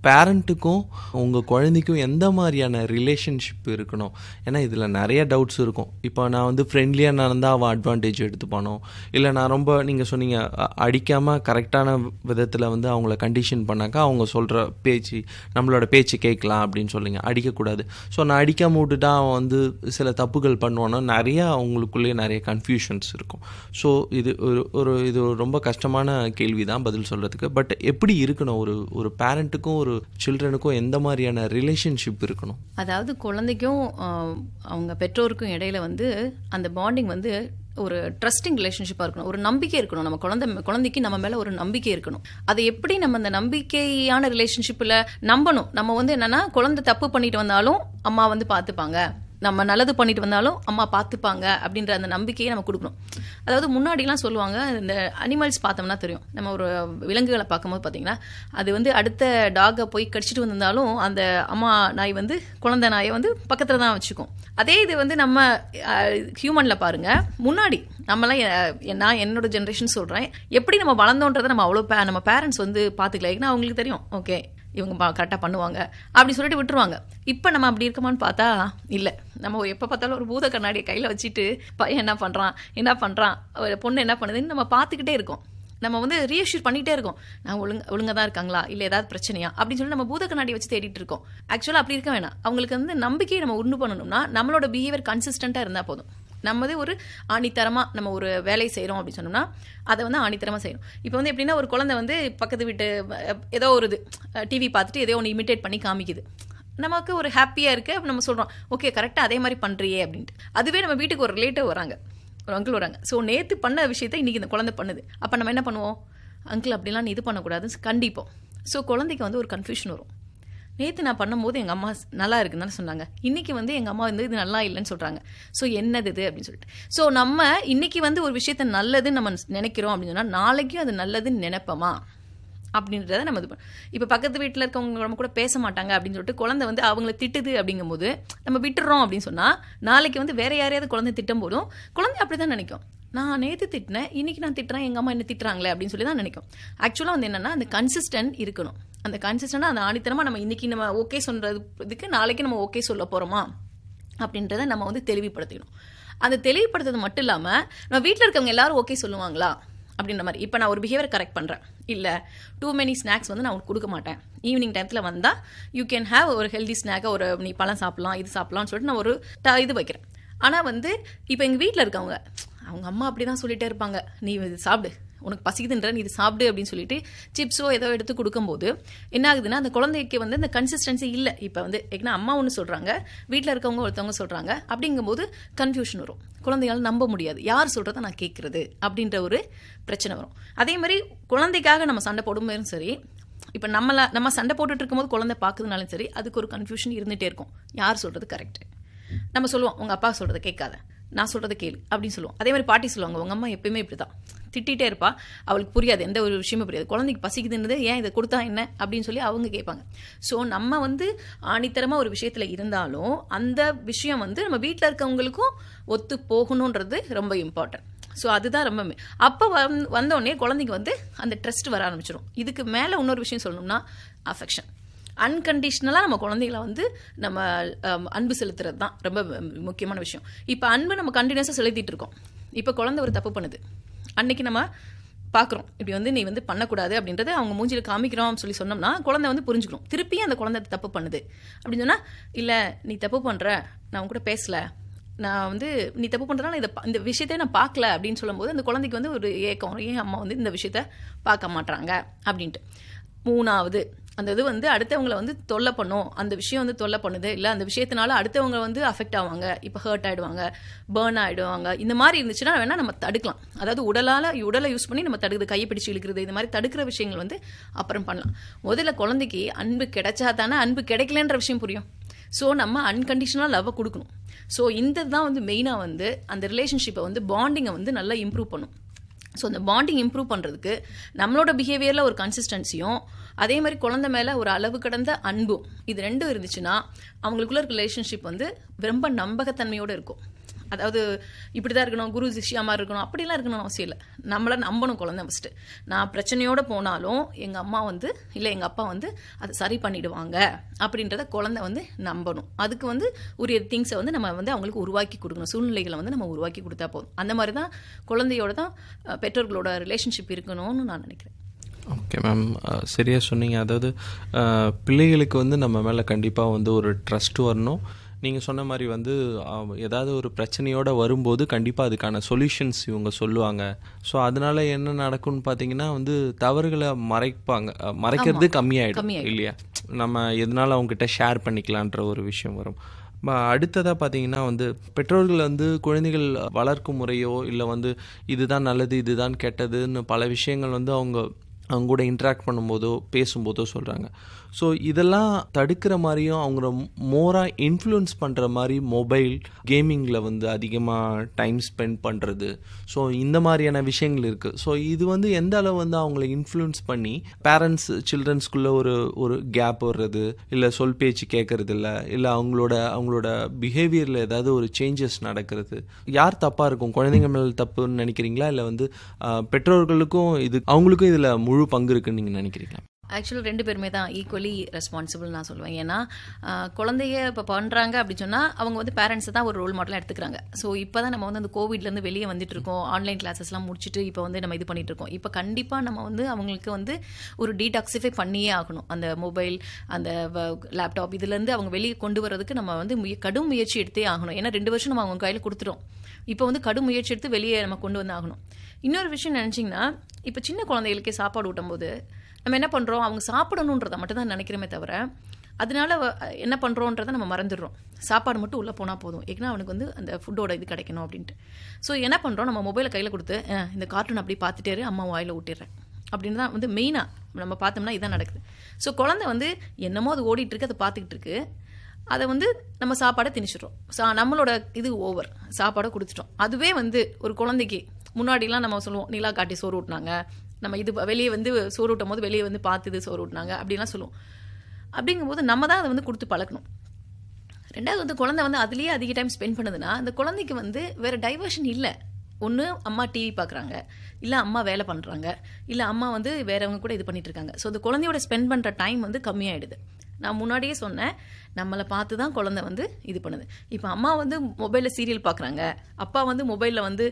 பேரண்ட்டுக்கும் உங்கள் குழந்தைக்கும் எந்த மாதிரியான ரிலேஷன்ஷிப் இருக்கணும்? ஏன்னா இதில் நிறைய டவுட்ஸ் இருக்கும். இப்போ நான் வந்து ஃப்ரெண்ட்லியாக நடந்தால் அவன் அட்வான்டேஜ் எடுத்துப்பானோ, இல்லை நான் ரொம்ப நீங்கள் சொன்னீங்க அடிக்காமல் கரெக்டான விதத்தில் வந்து அவங்கள கண்டிஷன் பண்ணாக்கா அவங்க சொல்கிற பேச்சு நம்மளோட பேச்சு கேட்கலாம் அப்படின்னு சொல்லிங்க, அடிக்கக்கூடாது. ஸோ நான் அடிக்காமல் விட்டுட்டா அவன் வந்து சில தப்புகள் பண்ணுவானோ, நிறையா அவங்களுக்குள்ளேயே நிறைய கன்ஃபியூஷன்ஸ் இருக்கும். ஸோ இது ஒரு ஒரு இது ரொம்ப கஷ்டமான கேள்வி தான் பதில் சொல்கிறதுக்கு. பட் எப்படி இருக்கணும் ஒரு ஒரு பேரண்ட்டுக்கும் ஒரு சில்ட்ரனுக்கும் எந்த மாதிரியான ரிலேஷன்ஷிப் இருக்கணும்? அதாவது குழந்தைக்கும் அவங்க பெற்றோருக்கும் இடையில வந்து அந்த பாண்டிங் வந்து ஒரு ட்ரஸ்டிங் ரிலேஷன்ஷிப்பாக இருக்கணும், ஒரு நம்பிக்கை இருக்கணும். நம்ம குழந்தை குழந்தைக்கு நம்ம மேலே ஒரு நம்பிக்கை இருக்கணும். அதை எப்படி நம்ம அந்த நம்பிக்கையான ரிலேஷன்ஷிப்பில் நம்பணும்? நம்ம வந்து என்னன்னா, குழந்தை தப்பு பண்ணிட்டு வந்தாலும் அம்மா வந்து பார்த்துப்பாங்க, நம்ம நல்லது பண்ணிட்டு வந்தாலும் அம்மா பார்த்துப்பாங்க அப்படின்ற அந்த நம்பிக்கையை நம்ம கொடுக்கணும். அதாவது முன்னாடிலாம் சொல்லுவாங்க, இந்த அனிமல்ஸ் பார்த்தோம்னா தெரியும், நம்ம ஒரு விலங்குகளை பார்க்கும்போது பார்த்தீங்கன்னா அது வந்து அடுத்த டாகை போய் கடிச்சிட்டு வந்திருந்தாலும் அந்த அம்மா நாய் வந்து குழந்தை நாயை வந்து பக்கத்தில் தான் வச்சுக்கும். அதே இது வந்து நம்ம ஹியூமனில் பாருங்க, முன்னாடி நம்மளாம் நான் என்னோட ஜென்ரேஷன் சொல்கிறேன், எப்படி நம்ம வளர்ந்தோன்றதை நம்ம அவ்வளோ பே நம்ம பேரண்ட்ஸ் வந்து பார்த்துக்கல. ஏன்னா அவங்களுக்கு தெரியும், ஓகே இவங்க கரெக்டாக பண்ணுவாங்க அப்படி சொல்லிட்டு விட்டுருவாங்க. இப்போ நம்ம அப்படி இருக்கமான்னு பார்த்தா இல்லை. நம்ம எப்போ பார்த்தாலும் ஒரு பூத கண்ணாடியை கையில் வச்சுட்டு பையன் என்ன பண்ணுறான் என்ன பண்ணுறான் பொண்ணு என்ன பண்ணுதுன்னு நம்ம பார்த்துக்கிட்டே இருக்கோம். நம்ம வந்து ரீஅஷ்யூர் பண்ணிகிட்டே இருக்கோம், நான் ஒழுங்க ஒழுங்காக தான் இருக்காங்களா, இல்லை ஏதாவது பிரச்சனையா அப்படின்னு சொல்லி நம்ம பூத கண்ணாடி வச்சு தேடிட்டு இருக்கோம். ஆக்சுவலாக அப்படி இருக்க வேணாம். அவங்களுக்கு வந்து நம்பிக்கையை நம்ம உண்டு பண்ணணும்னா நம்மளோட பிஹேவியர் கன்சிஸ்டண்ட்டாக இருந்தால் போதும். நம்ம வந்து ஒரு ஆணித்தரமாக நம்ம ஒரு வேலை செய்கிறோம் அப்படின்னு சொன்னோம்னா அதை வந்து ஆணித்தரமாக செய்யணும். இப்போ வந்து எப்படின்னா, ஒரு குழந்தை வந்து பக்கத்து வீட்டு ஏதோ ஒரு இது டிவி பார்த்துட்டு ஏதோ ஒன்று இமிட்டேட் பண்ணி காமிக்குது, நமக்கு ஒரு ஹாப்பியாக இருக்குது. அப்போ நம்ம சொல்கிறோம், ஓகே கரெக்டாக அதே மாதிரி பண்ணுறியே அப்படின்ட்டு. அதுவே நம்ம வீட்டுக்கு ஒரு ரிலேட்டிவ் வராங்க, ஒரு அங்கிள் வராங்க, ஸோ நேற்று பண்ண விஷயத்தை இன்றைக்கி இந்த குழந்தை பண்ணுது. அப்போ நம்ம என்ன பண்ணுவோம், அங்கிள் அப்படிலாம் நீ இது பண்ணக்கூடாதுன்னு கண்டிப்போம். ஸோ குழந்தைக்கு வந்து ஒரு கன்ஃபியூஷன் வரும். நேற்று நான் பண்ணும்போது எங்கள் அம்மா நல்லா இருக்குன்னு தானே சொன்னாங்க, இன்றைக்கி வந்து எங்கள் அம்மா வந்து இது நல்லா இல்லைன்னு சொல்கிறாங்க, ஸோ என்னது இது அப்படின்னு சொல்லிட்டு. ஸோ நம்ம இன்றைக்கி வந்து ஒரு விஷயத்த நல்லதுன்னு நம்ம நினைக்கிறோம் அப்படின்னு சொன்னால் நாளைக்கும் அது நல்லதுன்னு நினைப்போமா அப்படின்றத நம்ம இது பண்ண. இப்போ பக்கத்து வீட்டில் இருக்கவங்க நம்ம கூட பேச மாட்டாங்க அப்படின்னு சொல்லிட்டு குழந்தை வந்து அவங்கள திட்டுது அப்படிங்கும்போது நம்ம விட்டுறோம் அப்படின்னு சொன்னால் நாளைக்கு வந்து வேறு யாரையாவது குழந்தை திட்டும் போதும் குழந்தை அப்படி தான் நினைக்கும், நான் நேற்று திட்டினேன் இன்றைக்கி நான் திட்டுறேன், எங்கள் அம்மா என்ன திட்டுறாங்களே அப்படின்னு சொல்லி தான் நினைக்கும். ஆக்சுவலாக வந்து என்னென்னா, அந்த கன்சிஸ்டன்ட் இருக்கணும். அந்த கன்சிஸ்டண்டாக அந்த ஆணித்தனமாக நம்ம இன்றைக்கி நம்ம ஓகே சொல்கிறதுக்கு நாளைக்கு நம்ம ஓகே சொல்ல போகிறோமா அப்படின்றத நம்ம வந்து தெளிவுபடுத்திக்கணும். அந்த தெளிவுபடுத்துறது மட்டும் இல்லாமல் நம்ம வீட்டில் இருக்கவங்க எல்லாரும் ஓகே சொல்லுவாங்களா அப்படின்ற மாதிரி. இப்போ நான் ஒரு பிஹேவியர் கரெக்ட் பண்ணுறேன், இல்லை டூ மெனி ஸ்நாக்ஸ் வந்து நான் உனக்கு கொடுக்க மாட்டேன், ஈவினிங் டைத்தில் வந்தால் யூ கேன் ஹேவ் ஒரு ஹெல்தி ஸ்நாக்கை, ஒரு நீ பழம் சாப்பிட்லாம் இது சாப்பிட்லான்னு சொல்லிட்டு நான் ஒரு ட இது வைக்கிறேன். ஆனால் வந்து இப்போ எங்கள் வீட்டில் இருக்கவங்க அவங்க அம்மா அப்படி தான் சொல்லிகிட்டே இருப்பாங்க, நீ இது சாப்பிடு, உனக்கு பசிக்குதுன்ற நீ இது சாப்பிடு அப்படின்னு சொல்லிட்டு சிப்ஸோ ஏதோ எடுத்து கொடுக்கும்போது என்ன ஆகுதுன்னா, அந்த குழந்தைக்கு வந்து அந்த கன்சிஸ்டன்சி இல்லை. இப்போ வந்து ஏன்னா அம்மா ஒன்று சொல்கிறாங்க, வீட்டில் இருக்கவங்க ஒருத்தவங்க சொல்கிறாங்க, அப்படிங்கும்போது கன்ஃபியூஷன் வரும். குழந்தையால் நம்ப முடியாது, யார் சொல்கிறத நான் கேட்குறது அப்படின்ற ஒரு பிரச்சனை வரும். அதே மாதிரி குழந்தைக்காக நம்ம சண்டை போடும்போதும் சரி, இப்போ நம்மள நம்ம சண்டை போட்டுட்டு இருக்கும்போது குழந்தை பார்க்குறதுனாலும் சரி, அதுக்கு ஒரு கன்ஃபியூஷன் இருந்துகிட்டே இருக்கும், யார் சொல்கிறது கரெக்டு. நம்ம சொல்லுவோம், உங்கள் அப்பா சொல்கிறத கேட்காத, நான் சொல்கிறத கேளு அப்படின்னு சொல்லுவோம். அதே மாதிரி பாட்டி சொல்லுவாங்க, உங்கள் அம்மா எப்பயுமே இப்படி தான் திட்டிகிட்டே இருப்பா, அவளுக்கு புரியாது, எந்த ஒரு விஷயமும் புரியாது, குழந்தைக்கு பசிக்குதுன்றது ஏன் இதை கொடுத்தா என்ன அப்படின்னு சொல்லி அவங்க கேட்பாங்க. ஸோ நம்ம வந்து ஆணித்தரமாக ஒரு விஷயத்தில் இருந்தாலும் அந்த விஷயம் வந்து நம்ம வீட்டில் இருக்கவங்களுக்கும் ஒத்து போகணுன்றது ரொம்ப இம்பார்ட்டன்ட். ஸோ அதுதான் ரொம்ப அப்போ வந் வந்தோடனே குழந்தைக்கு வந்து அந்த ட்ரஸ்ட் வர ஆரம்பிச்சிடும். இதுக்கு மேலே இன்னொரு விஷயம் சொல்லணும்னா அஃபெக்ஷன். அன்கண்டிஷ்னலாக நம்ம குழந்தைகளை வந்து நம்ம அன்பு செலுத்துறது தான் ரொம்ப முக்கியமான விஷயம். இப்போ அன்பு நம்ம கண்டினியூஸாக செலுத்திட்டு இருக்கோம். இப்போ குழந்தை ஒரு தப்பு பண்ணுது, அன்னைக்கு நம்ம பார்க்குறோம், இப்படி வந்து நீ வந்து பண்ணக்கூடாது அப்படின்றத அவங்க மூஞ்சியில் காமிக்கிறோம் சொல்லி சொன்னோம்னா குழந்தை வந்து புரிஞ்சுக்கணும். திருப்பி அந்த குழந்தை தப்பு பண்ணுது அப்படின்னு சொன்னால், இல்லை நீ தப்பு பண்ணுற, நான் அவங்க கூட பேசலை, நான் வந்து நீ தப்பு பண்ணுறதுனால இதை இந்த விஷயத்தை நான் பார்க்கல அப்படின்னு சொல்லும்போது அந்த குழந்தைக்கு வந்து ஒரு ஏக்கம், ஏன் அம்மா வந்து இந்த விஷயத்த பார்க்க மாட்டாங்க அப்படின்ட்டு. மூணாவது, அந்த இது வந்து அடுத்தவங்களை வந்து தொல்லை பண்ணும், அந்த விஷயம் வந்து தொல்லை பண்ணுது, இல்லை அந்த விஷயத்தினால அடுத்தவங்க வந்து அஃபெக்ட் ஆவாங்க, இப்போ ஹர்ட் ஆகிடுவாங்க, பேர்ன் ஆகிடுவாங்க, இந்த மாதிரி இருந்துச்சுன்னா வேணால் நம்ம தடுக்கலாம். அதாவது உடலால் உடலை யூஸ் பண்ணி நம்ம தடுக்குது, கையை பிடிச்சி இழுக்கிறது, இந்த மாதிரி தடுக்கிற விஷயங்கள் வந்து அப்புறம் பண்ணலாம். முதல்ல குழந்தைக்கு அன்பு கிடைச்சா தானே அன்பு கிடைக்கலன்ற விஷயம் புரியும். ஸோ நம்ம அன்கண்டிஷனலாக லவ்வை கொடுக்கணும். ஸோ இந்த தான் வந்து மெயினாக வந்து அந்த ரிலேஷன்ஷிப்பை வந்து பாண்டிங்கை வந்து நல்லா இம்ப்ரூவ் பண்ணும். ஸோ அந்த பாண்டிங் இம்ப்ரூவ் பண்ணுறதுக்கு நம்மளோட பிஹேவியரில் ஒரு கன்சிஸ்டன்சியும், அதே மாதிரி குழந்தை மேலே ஒரு அளவு கடந்த அன்பும், இது ரெண்டும் இருந்துச்சுன்னா அவங்களுக்குள்ள இருக்க ரிலேஷன்ஷிப் வந்து ரொம்ப நம்பகத்தன்மையோடு இருக்கும். அதாவது இப்படி தான் இருக்கணும், குரு சிஷ்யா மாதிரி இருக்கணும், அப்படிலாம் இருக்கணும்னு அவசியம் இல்லை. நம்மளை நம்பணும் குழந்தை ஃபஸ்ட்டு. நான் பிரச்சனையோடு போனாலும் எங்கள் அம்மா வந்து இல்லை எங்கள் அப்பா வந்து அதை சரி பண்ணிடுவாங்க அப்படின்றத குழந்தை வந்து நம்பணும். அதுக்கு வந்து உரிய திங்ஸை வந்து நம்ம வந்து அவங்களுக்கு உருவாக்கி கொடுக்கணும், சூழ்நிலைகளை வந்து நம்ம உருவாக்கி கொடுத்தா போதும். அந்த மாதிரி தான் குழந்தையோட தான் பெற்றோர்களோட ரிலேஷன்ஷிப் இருக்கணும்னு நான் நினைக்கிறேன். ஓகே மேம், சரியாக சொன்னீங்க. அதாவது பிள்ளைகளுக்கு வந்து நம்ம மேலே கண்டிப்பாக வந்து ஒரு ட்ரஸ்ட் வரணும். நீங்கள் சொன்ன மாதிரி வந்து ஏதாவது ஒரு பிரச்சனையோடு வரும்போது கண்டிப்பாக அதுக்கான சொல்யூஷன்ஸ் இவங்க சொல்லுவாங்க. ஸோ அதனால என்ன நடக்கும்னு பார்த்தீங்கன்னா வந்து தவறுகளை மறைப்பாங்க, மறைக்கிறது கம்மியாயிடும் இல்லையா? நம்ம எதனால அவங்ககிட்ட ஷேர் பண்ணிக்கலான்ற ஒரு விஷயம் வரும். அடுத்ததாக பார்த்தீங்கன்னா வந்து பெற்றோர்கள் வந்து குழந்தைகள் வளர்க்கும் முறையோ இல்லை வந்து இதுதான் நல்லது இதுதான் கெட்டதுன்னு பல விஷயங்கள் வந்து அவங்க அவங்க கூட இன்ட்ராக்ட் பண்ணும்போதோ பேசும்போதோ சொல்கிறாங்க. ஸோ இதெல்லாம் தடுக்கிற மாதிரியும் அவங்கள மோராக இன்ஃப்ளூயன்ஸ் பண்ணுற மாதிரி மொபைல் கேமிங்கில் வந்து அதிகமாக டைம் ஸ்பெண்ட் பண்ணுறது, ஸோ இந்த மாதிரியான விஷயங்கள் இருக்குது. ஸோ இது வந்து எந்த அளவு வந்து அவங்கள இன்ஃப்ளூயன்ஸ் பண்ணி பேரண்ட்ஸ் சில்ட்ரன்ஸ்குள்ளே ஒரு ஒரு கேப் வர்றது, இல்லை சொல் பேச்சு கேட்கறது இல்லை, இல்லை அவங்களோட அவங்களோட பிஹேவியரில் ஏதாவது ஒரு சேஞ்சஸ் நடக்கிறது, யார் தப்பாக இருக்கும்? குழந்தைங்க மேலே தப்புன்னு நினைக்கிறீங்களா, இல்லை வந்து பெற்றோர்களுக்கும் இது அவங்களுக்கும் இதில் முழு பங்கு இருக்குன்னு நீங்கள் நினைக்கிறீங்களா? ஆக்சுவலாக ரெண்டு பேருமே தான் ஈக்குவலி ரெஸ்பான்சிபிள் நான் சொல்லுவேன். ஏன்னா குழந்தைய இப்போ பண்ணுறாங்க அப்படின்னு சொன்னால் அவங்க வந்து பேரண்ட்ஸை தான் ஒரு ரோல் மாடலாக எடுத்துக்கிறாங்க. ஸோ இப்போ தான் நம்ம வந்து அந்த கோவிட்லேருந்து வெளியே வந்துட்டு இருக்கோம், ஆன்லைன் கிளாஸஸ்லாம் முடிச்சுட்டு இப்போ வந்து நம்ம இது பண்ணிட்டு இருக்கோம். இப்போ கண்டிப்பாக நம்ம வந்து அவங்களுக்கு வந்து ஒரு டீடாக்சிஃபை பண்ணியே ஆகணும். அந்த மொபைல் அந்த லேப்டாப் இதுலேருந்து அவங்க வெளியே கொண்டு வரதுக்கு நம்ம வந்து முய கடும் முயற்சி எடுத்தே ஆகணும். ஏன்னா ரெண்டு வருஷம் நம்ம அவங்க கையில் கொடுத்துட்டோம். இப்போ வந்து கடும் முயற்சி எடுத்து வெளியே நம்ம கொண்டு வந்து ஆகணும். இன்னொரு விஷயம் நினச்சிங்கன்னா, இப்போ சின்ன குழந்தைகளுக்கே சாப்பாடு ஊட்டும் போது நம்ம என்ன பண்ணுறோம், அவங்க சாப்பிடணுன்றதை மட்டும் தான் நினைக்கிறோமே தவிர அதனால என்ன பண்ணுறோன்றதை நம்ம மறந்துடுறோம். சாப்பாடு மட்டும் உள்ளே போனால் போதும், ஏன்னா அவனுக்கு வந்து அந்த ஃபுட்டோட இது கிடைக்கணும் அப்படின்ட்டு. ஸோ என்ன பண்ணுறோம், நம்ம மொபைலை கையில் கொடுத்து இந்த கார்ட்டூன் அப்படி பார்த்துட்டே அம்மா வாயில் ஊட்டிடுறேன் அப்படின்னு தான் வந்து மெயினாக நம்ம பார்த்தோம்னா இதான் நடக்குது. ஸோ குழந்தை வந்து என்னமோ அது ஓடிட்டுருக்கு, அதை பார்த்துக்கிட்டு இருக்கு, அதை வந்து நம்ம சாப்பாடை திணிச்சிடுறோம். சா நம்மளோட இது ஓவர், சாப்பாடை கொடுத்துட்டோம். அதுவே வந்து ஒரு குழந்தைக்கு முன்னாடிலாம் நம்ம சொல்லுவோம் நிலா காட்டி சோறு ஊட்டினாங்க, நம்ம இது வெளியே வந்து சோறு ஊட்டும் போது வெளியே வந்து பார்த்துது சோறு ஊட்டினாங்க அப்படின்லாம் சொல்லுவோம். அப்படிங்கும்போது நம்ம தான் அதை வந்து கொடுத்து பழக்கணும். ரெண்டாவது வந்து குழந்தை வந்து அதுலேயே அதிக டைம் ஸ்பெண்ட் பண்ணுதுன்னா அந்த குழந்தைக்கு வந்து வேறு டைவர்ஷன் இல்லை. ஒன்று அம்மா டிவி பார்க்குறாங்க, இல்லை அம்மா வேலை பண்ணுறாங்க, இல்லை அம்மா வந்து வேறவங்க கூட இது பண்ணிட்டு இருக்காங்க. ஸோ அந்த குழந்தையோட ஸ்பெண்ட் பண்ணுற டைம் வந்து கம்மியாயிடுது. நான் முன்னாடியே சொன்னேன், நம்மளை பார்த்து தான் குழந்தை வந்து இது பண்ணுது. இப்போ அம்மா வந்து மொபைலில் சீரியல் பார்க்குறாங்க, அப்பா வந்து மொபைலில் வந்து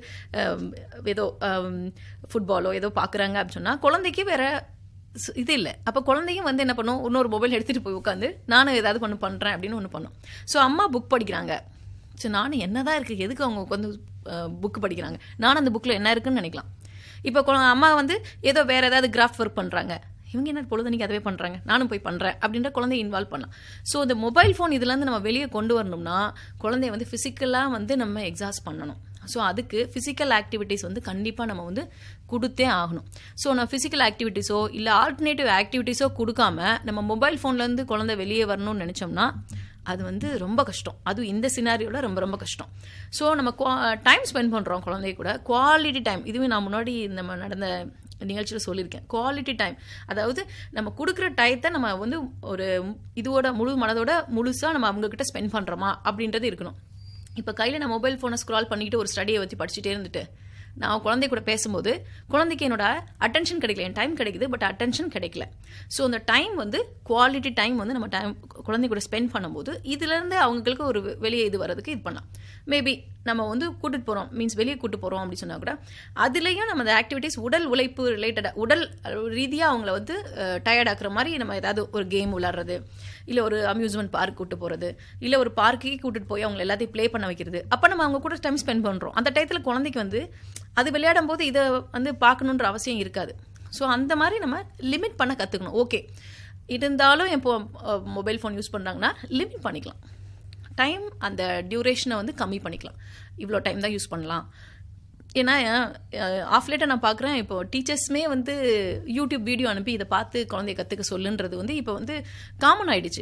ஏதோ ஃபுட்பாலோ ஏதோ பார்க்குறாங்க அப்படின்னு சொன்னால் குழந்தைக்கு வேற இது இல்லை. அப்போ குழந்தையும் வந்து என்ன பண்ணும், இன்னொரு மொபைல் எடுத்துகிட்டு போய் உட்காந்து நானும் ஏதாவது ஒன்று பண்ணுறேன் அப்படின்னு ஒன்று பண்ணும். ஸோ அம்மா புக் படிக்கிறாங்க, ஸோ நானும் என்ன தான் இருக்குது, எதுக்கு அவங்க உட்காந்து புக்கு படிக்கிறாங்க, நானும் அந்த புக்கில் என்ன இருக்குன்னு நினைக்கலாம். இப்போ அம்மா வந்து ஏதோ வேறு ஏதாவது கிராஃப்ட் ஒர்க் பண்ணுறாங்க, இவங்க என்ன பொழுதுனைக்கு அதுவே பண்ணுறாங்க, நானும் போய் பண்ணுறேன் அப்படின்ற குழந்தைய இன்வால்வ் பண்ணலாம். ஸோ இந்த மொபைல் ஃபோன் இதுலேருந்து நம்ம வெளியே கொண்டு வரணும்னா குழந்தைய வந்து ஃபிசிக்கலாக வந்து நம்ம எக்ஸாஸ்ட் பண்ணணும். ஸோ அதுக்கு ஃபிசிக்கல் ஆக்டிவிட்டீஸ் வந்து கண்டிப்பாக நம்ம வந்து கொடுத்தே ஆகணும். ஸோ நான் ஃபிசிக்கல் ஆக்டிவிட்டீஸோ இல்லை ஆல்டர்னேட்டிவ் ஆக்டிவிட்டீஸோ கொடுக்காம நம்ம மொபைல் ஃபோன்லேருந்து குழந்தை வெளியே வரணும்னு நினச்சோம்னா அது வந்து ரொம்ப கஷ்டம். அதுவும் இந்த சினாரியோவில் ரொம்ப ரொம்ப கஷ்டம். ஸோ நம்ம டைம் ஸ்பெண்ட் பண்ணுறோம் குழந்தைய கூட, குவாலிட்டி டைம். இதுவே நான் முன்னாடி நம்ம நடந்த நிகழ்ச்சியில் சொல்லியிருக்கேன், குவாலிட்டி டைம். அதாவது நம்ம கொடுக்குற டயத்தை நம்ம வந்து ஒரு இதோட முழு மனதோட முழுசாக நம்ம அவங்கக்கிட்ட ஸ்பெண்ட் பண்ணுறோமா அப்படின்றது இருக்கணும். இப்போ கையில் நான் மொபைல் ஃபோனை ஸ்க்ரால் பண்ணிக்கிட்டு ஒரு ஸ்டடியை வச்சு படிச்சுட்டே இருந்துட்டு நான் குழந்தை கூட பேசும்போது குழந்தைக்கு என்னோட அட்டென்ஷன் கிடைக்கல, என் டைம் கிடைக்குது பட் அட்டென்ஷன் கிடைக்கல. ஸோ அந்த டைம் வந்து குவாலிட்டி டைம் வந்து நம்ம டைம் குழந்தை கூட ஸ்பெண்ட் பண்ணும்போது இதுலேருந்து அவங்களுக்கு ஒரு வெளியே இது வர்றதுக்கு இது பண்ணலாம். மேபி நம்ம வந்து கூட்டிட்டு போகிறோம் மீன்ஸ் வெளியே கூட்டு போகிறோம் அப்படின்னு சொன்னால் கூட அதுலேயும் நம்ம அந்த ஆக்டிவிட்டீஸ் உடல் உழைப்பு ரிலேட்டடாக உடல் ரீதியாக அவங்கள வந்து டயர்ட் ஆக்குற மாதிரி நம்ம ஏதாவது ஒரு கேம் விளாட்றது, இல்லை ஒரு அம்யூஸ்மெண்ட் பார்க் கூட்டு போகிறது, இல்லை ஒரு பார்க்குக்கு கூட்டிட்டு போய் அவங்க எல்லாத்தையும் ப்ளே பண்ண வைக்கிறது. அப்போ நம்ம அவங்க கூட டைம் ஸ்பெண்ட் பண்ணுறோம். அந்த டயத்தில் குழந்தைக்கு வந்து அது விளையாடும் போது இதை வந்து பார்க்கணுன்ற அவசியம் இருக்காது. ஸோ அந்த மாதிரி நம்ம லிமிட் பண்ண கற்றுக்கணும். ஓகே இருந்தாலும் இப்போ மொபைல் ஃபோன் யூஸ் பண்ணுறாங்கன்னா லிமிட் பண்ணிக்கலாம், டைம் அந்த டியூரேஷனை வந்து கம்மி பண்ணிக்கலாம். இவ்வளோ டைம் தான் யூஸ் பண்ணலாம். ஏன்னா ஆஃப் லேட்டாக நான் பார்க்குறேன் இப்போ டீச்சர்ஸுமே வந்து யூடியூப் வீடியோ அனுப்பி இதை பார்த்து குழந்தைய கற்றுக்க சொல்லுன்றது வந்து இப்போ வந்து காமன் ஆகிடுச்சு.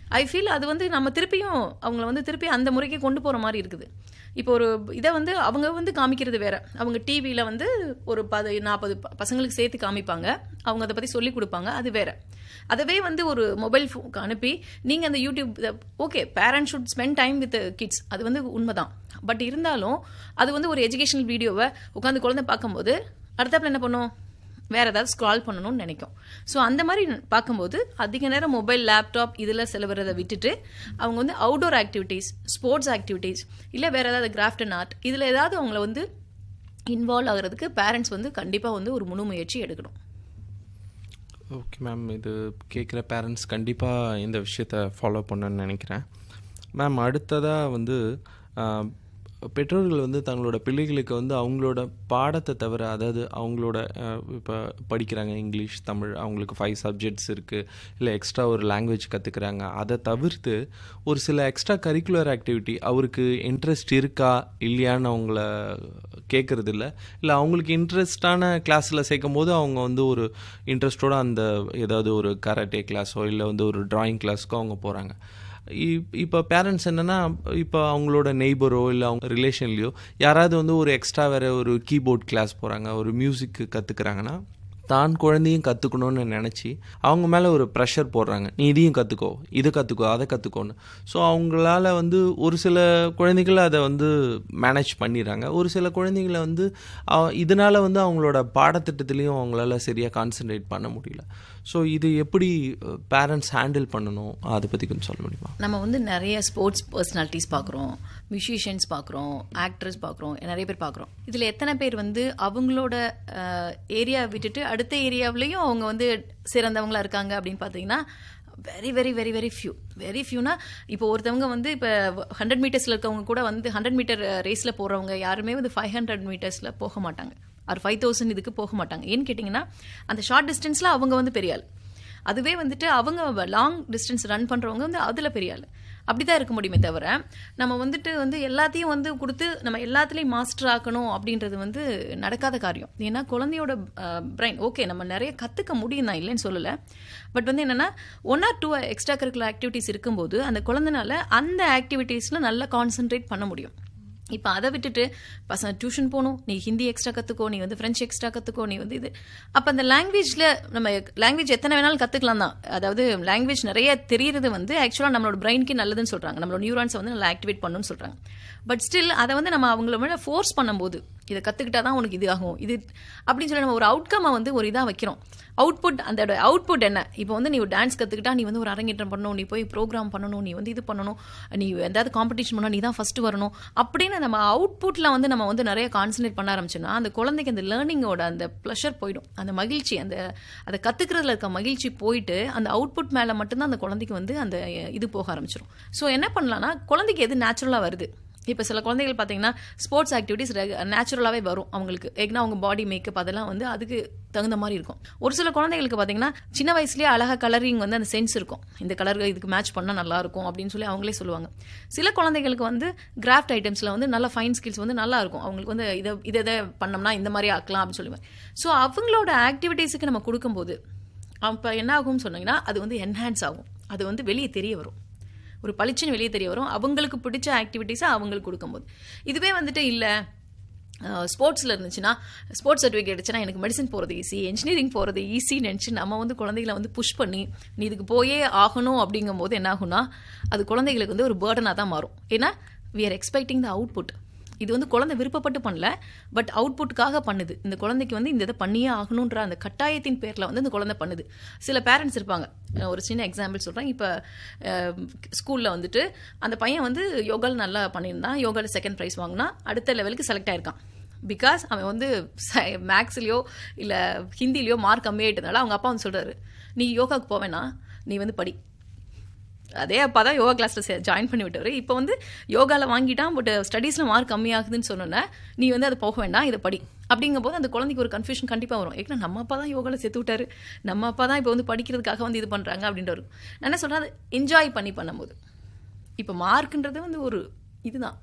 ஐ ஃபீல் அது வந்து நம்ம திருப்பியும் அவங்கள வந்து திருப்பி அந்த முறைக்கு கொண்டு போகிற மாதிரி இருக்குது. இப்போ ஒரு இதை வந்து அவங்க வந்து காமிக்கிறது வேற. அவங்க டிவியில் வந்து ஒரு பது நாற்பது பசங்களுக்கு சேர்த்து காமிப்பாங்க, அவங்க அதை பற்றி சொல்லிக் கொடுப்பாங்க, அது வேற. அதவே வந்து ஒரு மொபைல் ஃபோனுக்கு அனுப்பி நீங்கள் அந்த YouTube, okay parents should spend time with kids, அது வந்து உண்மைதான். பட் இருந்தாலும் அது வந்து ஒரு எஜுகேஷனல் வீடியோவை உட்காந்து குழந்தை பார்க்கும்போது அடுத்தாப்புல என்ன பண்ணும், வேறு ஏதாவது ஸ்க்ரால் பண்ணணும்னு நினைக்கும். ஸோ அந்த மாதிரி பார்க்கும்போது அதிக நேரம் மொபைல், லேப்டாப் இதில் செலவுறதை விட்டுட்டு அவங்க வந்து அவுட்டோர் ஆக்டிவிட்டீஸ், ஸ்போர்ட்ஸ் ஆக்டிவிட்டீஸ், இல்லை வேறு ஏதாவது கிராஃப்ட் அண்ட் ஆர்ட் இதில் ஏதாவது அவங்கள வந்து இன்வால்வ் ஆகிறதுக்கு பேரண்ட்ஸ் வந்து கண்டிப்பாக வந்து ஒரு முழு முயற்சி எடுக்கணும். ஓகே மேம், இது கேட்குற பேரண்ட்ஸ் கண்டிப்பாக இந்த விஷயத்தை ஃபாலோ பண்ணணும்னு நினைக்கிறேன். மேம், அடுத்ததாக வந்து பெற்றோர்கள் வந்து தங்களோட பிள்ளைகளுக்கு வந்து அவங்களோட பாடத்தை தவிர, அதாவது அவங்களோட இப்போ படிக்கிறாங்க இங்கிலீஷ், தமிழ், அவங்களுக்கு ஃபைவ் சப்ஜெக்ட்ஸ் இருக்குது, இல்லை எக்ஸ்ட்ரா ஒரு லாங்குவேஜ் கற்றுக்குறாங்க, அதை தவிர்த்து ஒரு சில எக்ஸ்ட்ரா கரிக்குலர் ஆக்டிவிட்டி அவருக்கு இன்ட்ரெஸ்ட் இருக்கா இல்லையான்னு அவங்கள கேட்குறது இல்லை. இல்லை அவங்களுக்கு இன்ட்ரெஸ்டான கிளாஸில் சேர்க்கும் போது அவங்க வந்து ஒரு இன்ட்ரெஸ்டோடு அந்த ஏதாவது ஒரு கராட்டே கிளாஸோ இல்லை வந்து ஒரு ட்ராயிங் கிளாஸ்க்கோ அவங்க போகிறாங்க. இப்போ பேரண்ட்ஸ் என்னென்னா, இப்போ அவங்களோட நெய்பரோ இல்லை அவங்க ரிலேஷன்லேயோ யாராவது வந்து ஒரு எக்ஸ்ட்ரா வேறு ஒரு கீபோர்ட் கிளாஸ் போகிறாங்க, ஒரு மியூசிக்கு கற்றுக்குறாங்கன்னா, தான் குழந்தையும் கற்றுக்கணும்னு நினச்சி அவங்க மேலே ஒரு ப்ரெஷர் போடுறாங்க, நீ இதையும் கற்றுக்கோ, இதை கற்றுக்கோ, அதை கற்றுக்கோன்னு. ஸோ அவங்களால வந்து ஒரு சில குழந்தைகளை அதை வந்து மேனேஜ் பண்ணிடுறாங்க. ஒரு சில குழந்தைங்களை வந்து இதனால் வந்து அவங்களோட பாடத்திட்டத்துலேயும் அவங்களால சரியாக கான்சன்ட்ரேட் பண்ண முடியல. ஸோ இது எப்படி பேரண்ட்ஸ் ஹேண்டில் பண்ணணும், அதை பற்றி கொஞ்சம் சொல்ல முடியுமா? நம்ம வந்து நிறைய ஸ்போர்ட்ஸ் பர்சனாலிட்டிஸ் பார்க்குறோம், மியூசிஷியன்ஸ் பார்க்குறோம், ஆக்டர்ஸ் பார்க்குறோம், நிறைய பேர் பார்க்குறோம். இதில் எத்தனை பேர் வந்து அவங்களோட ஏரியா விட்டுட்டு அடுத்த ஏரியாவிலையும் அவங்க வந்து சிறந்தவங்களா இருக்காங்க அப்படின்னு பார்த்தீங்கன்னா very very very very few very ஃபியூனா இப்போ ஒருத்தவங்க வந்து இப்போ ஹண்ட்ரட் மீட்டர்ஸில் இருக்கவங்க கூட வந்து ஹண்ட்ரட் மீட்டர் ரேஸில் போகிறவங்க யாருமே வந்து ஃபைவ் ஹண்ட்ரட் மீட்டர்ஸில் போக மாட்டாங்க, ஒரு ஃபைவ் தௌசண்ட் இதுக்கு போக மாட்டாங்க. ஏன்னு கேட்டிங்கன்னா அந்த ஷார்ட் டிஸ்டன்ஸில் அவங்க வந்து பெரிய ஆள். அதுவே வந்துட்டு அவங்க லாங் டிஸ்டன்ஸ் ரன் பண்ணுறவங்க வந்து அதில் பெரிய ஆள். அப்படி தான் இருக்க முடியுமே தவிர நம்ம வந்துட்டு வந்து எல்லாத்தையும் வந்து கொடுத்து நம்ம எல்லாத்துலேயும் மாஸ்டர் ஆக்கணும் அப்படின்றது வந்து நடக்காத காரியம். ஏன்னா குழந்தையோட பிரெயின் ஓகே நம்ம நிறைய கற்றுக்க முடியும் தான், இல்லைன்னு சொல்லலை. பட் வந்து என்னென்னா one R two extra curricular activities இருக்கும்போது அந்த குழந்தைனால அந்த ஆக்டிவிட்டீஸில் நல்லா கான்சென்ட்ரேட் பண்ண முடியும். இப்போ அதை விட்டுட்டு பசங்க டியூஷன் போகணும், நீ ஹிந்தி எக்ஸ்ட்ரா கற்றுக்கோ, நீ வந்து ஃப்ரெஞ்ச் எக்ஸ்ட்ரா கற்றுக்கோ, நீ வந்து இது அப்போ அந்த லாங்குவேஜில் நம்ம லாங்குவேஜ் எத்தனை வேணாலும் கற்றுக்கலாம் தான். அதாவது லாங்குவேஜ் நிறைய தெரியுறது வந்து ஆக்சுவலாக நம்மளோட பிரெயினுக்கு நல்லதுன்னு சொல்கிறாங்க, நம்மளோட நியூரான்ஸை வந்து நல்லா ஆக்டிவேட் பண்ணணும்னு சொல்கிறாங்க. பட் ஸ்டில் அதை வந்து நம்ம அவங்கள மேலே ஃபோர்ஸ் பண்ணும்போது இதை கற்றுக்கிட்டா தான் உனக்கு இது ஆகும் இது அப்படின்னு சொல்லி நம்ம ஒரு அவுட்கம்மை வந்து ஒரு இதாக வைக்கிறோம். அவுட்புட் அந்த அவுட்புட் என்ன, இப்போ வந்து நீ டான்ஸ் கற்றுக்கிட்டா நீ வந்து ஒரு அரங்கேற்றம் பண்ணணும், நீ போய் ப்ரோக்ராம் பண்ணணும், நீ வந்து இது பண்ணணும், நீ எதாவது காம்படிஷன் பண்ணால் நீ தான் ஃபஸ்ட்டு வரணும் அப்படின்னு நம்ம அவுட்புட்டில் வந்து நம்ம வந்து நிறைய கான்சன்ட்ரேட் பண்ண ஆரம்பிச்சோன்னா அந்த குழந்தைக்கு அந்த லேர்னிங்கோட அந்த ப்ளஷர் போயிடும், அந்த மகிழ்ச்சி, அந்த அதை கற்றுக்கிறதுல இருக்க மகிழ்ச்சி போயிட்டு அந்த அவுட்புட் மேலே மட்டும்தான் அந்த குழந்தைக்கு வந்து அந்த இது போக ஆரம்பிச்சிடும். ஸோ என்ன பண்ணலான்னா குழந்தைக்கு எது நேச்சுரலாக வருது, இப்போ சில குழந்தைகள் பார்த்தீங்கன்னா ஸ்போர்ட்ஸ் ஆக்டிவிட்டீஸ் நேச்சுரலாகவே வரும் அவங்களுக்கு, ஏன்னா அவங்க பாடி மேக்கப் அதெல்லாம் வந்து அதுக்கு தகுந்த மாதிரி இருக்கும். ஒரு சில குழந்தைகளுக்கு பார்த்தீங்கன்னா சின்ன வயசுலேயே அழகாக கலரிங் வந்து அந்த சென்ஸ் இருக்கும், இந்த கலர் இதுக்கு மேட்ச் பண்ணால் நல்லா இருக்கும் அப்படின்னு சொல்லி அவங்களே சொல்லுவாங்க. சில குழந்தைகளுக்கு வந்து கிராஃப்ட் ஐட்டம்ஸில் வந்து நல்ல ஃபைன் ஸ்கில்ஸ் வந்து நல்லா இருக்கும், அவங்களுக்கு வந்து இதை இதை இதை பண்ணோம்னா இந்த மாதிரி ஆக்கலாம் அப்படின்னு சொல்லுவாங்க. ஸோ அவங்களோட ஆக்டிவிட்டீஸுக்கு நம்ம கொடுக்கும்போது அப்போ என்ன ஆகும்னு சொன்னீங்கன்னா அது வந்து என்ஹான்ஸ் ஆகும், அது வந்து வெளியே தெரிய வரும், ஒரு பளிச்சுன்னு வெளியே தெரிய வரும் அவங்களுக்கு பிடிச்ச ஆக்டிவிட்டீஸை அவங்களுக்கு கொடுக்கும்போது. இதுவே வந்துட்டு இல்லை ஸ்போர்ட்ஸில் இருந்துச்சுன்னா ஸ்போர்ட்ஸ் சர்டிஃபிகேட் எடுச்சுன்னா எனக்கு மெடிசன் போகிறது ஈஸி, இன்ஜினியரிங் போகிறது ஈஸின்னு நினச்சி நம்ம வந்து குழந்தைகளை வந்து புஷ் பண்ணி நீ இதுக்கு போயே ஆகணும் அப்படிங்கும் போது என்ன ஆகும்னா அது குழந்தைகளுக்கு வந்து ஒரு பேர்டனாக தான் மாறும். ஏன்னா we are expecting the output. இது வந்து குழந்தை விருப்பப்பட்டு பண்ணல, பட் அவுட்புட்டுக்காக பண்ணுது. இந்த குழந்தைக்கு வந்து இந்த இதை பண்ணியே ஆகணுன்ற அந்த கட்டாயத்தின் பேரில் வந்து இந்த குழந்தை பண்ணுது. சில பேரண்ட்ஸ் இருப்பாங்க, ஒரு சின்ன எக்ஸாம்பிள் சொல்கிறேன். இப்போ ஸ்கூலில் வந்துட்டு அந்த பையன் வந்து யோகாவில் நல்லா பண்ணியிருந்தான், யோகாவில் செகண்ட் ப்ரைஸ் வாங்கினா அடுத்த லெவலுக்கு செலக்ட் ஆயிருக்கான். பிகாஸ் அவன் வந்து மேக்ஸ்லேயோ இல்லை ஹிந்திலேயோ மார்க் கம்மியாயிட்டதுனால அவங்க அப்பா வந்து சொல்கிறாரு, நீ யோகாவுக்கு போவேன்னா நீ வந்து படி. அதே அப்பா தான் யோகா கிளாஸில் ஜாயின் பண்ணி விட்டார். இப்போ வந்து யோகாவில் வாங்கிட்டான், பட் ஸ்டடீஸில் மார்க் கம்மியாகுதுன்னு சொன்னோன்னே நீ வந்து அது போக வேண்டாம், இதை படி அப்படிங்கும் போது அந்த குழந்தைக்கு ஒரு கன்ஃபியூஷன் கண்டிப்பாக வரும். ஏன்னா நம்ம அப்பா தான் யோகாவில் சேர்த்து விட்டாரு, நம்ம அப்பா தான் இப்போ வந்து படிக்கிறதுக்காக வந்து இது பண்ணுறாங்க அப்படின்ற ஒரு நான் என்ன சொல்கிறேன், அது என்ஜாய் பண்ணி பண்ணும்போது இப்போ மார்க்குன்றது வந்து ஒரு இதுதான்.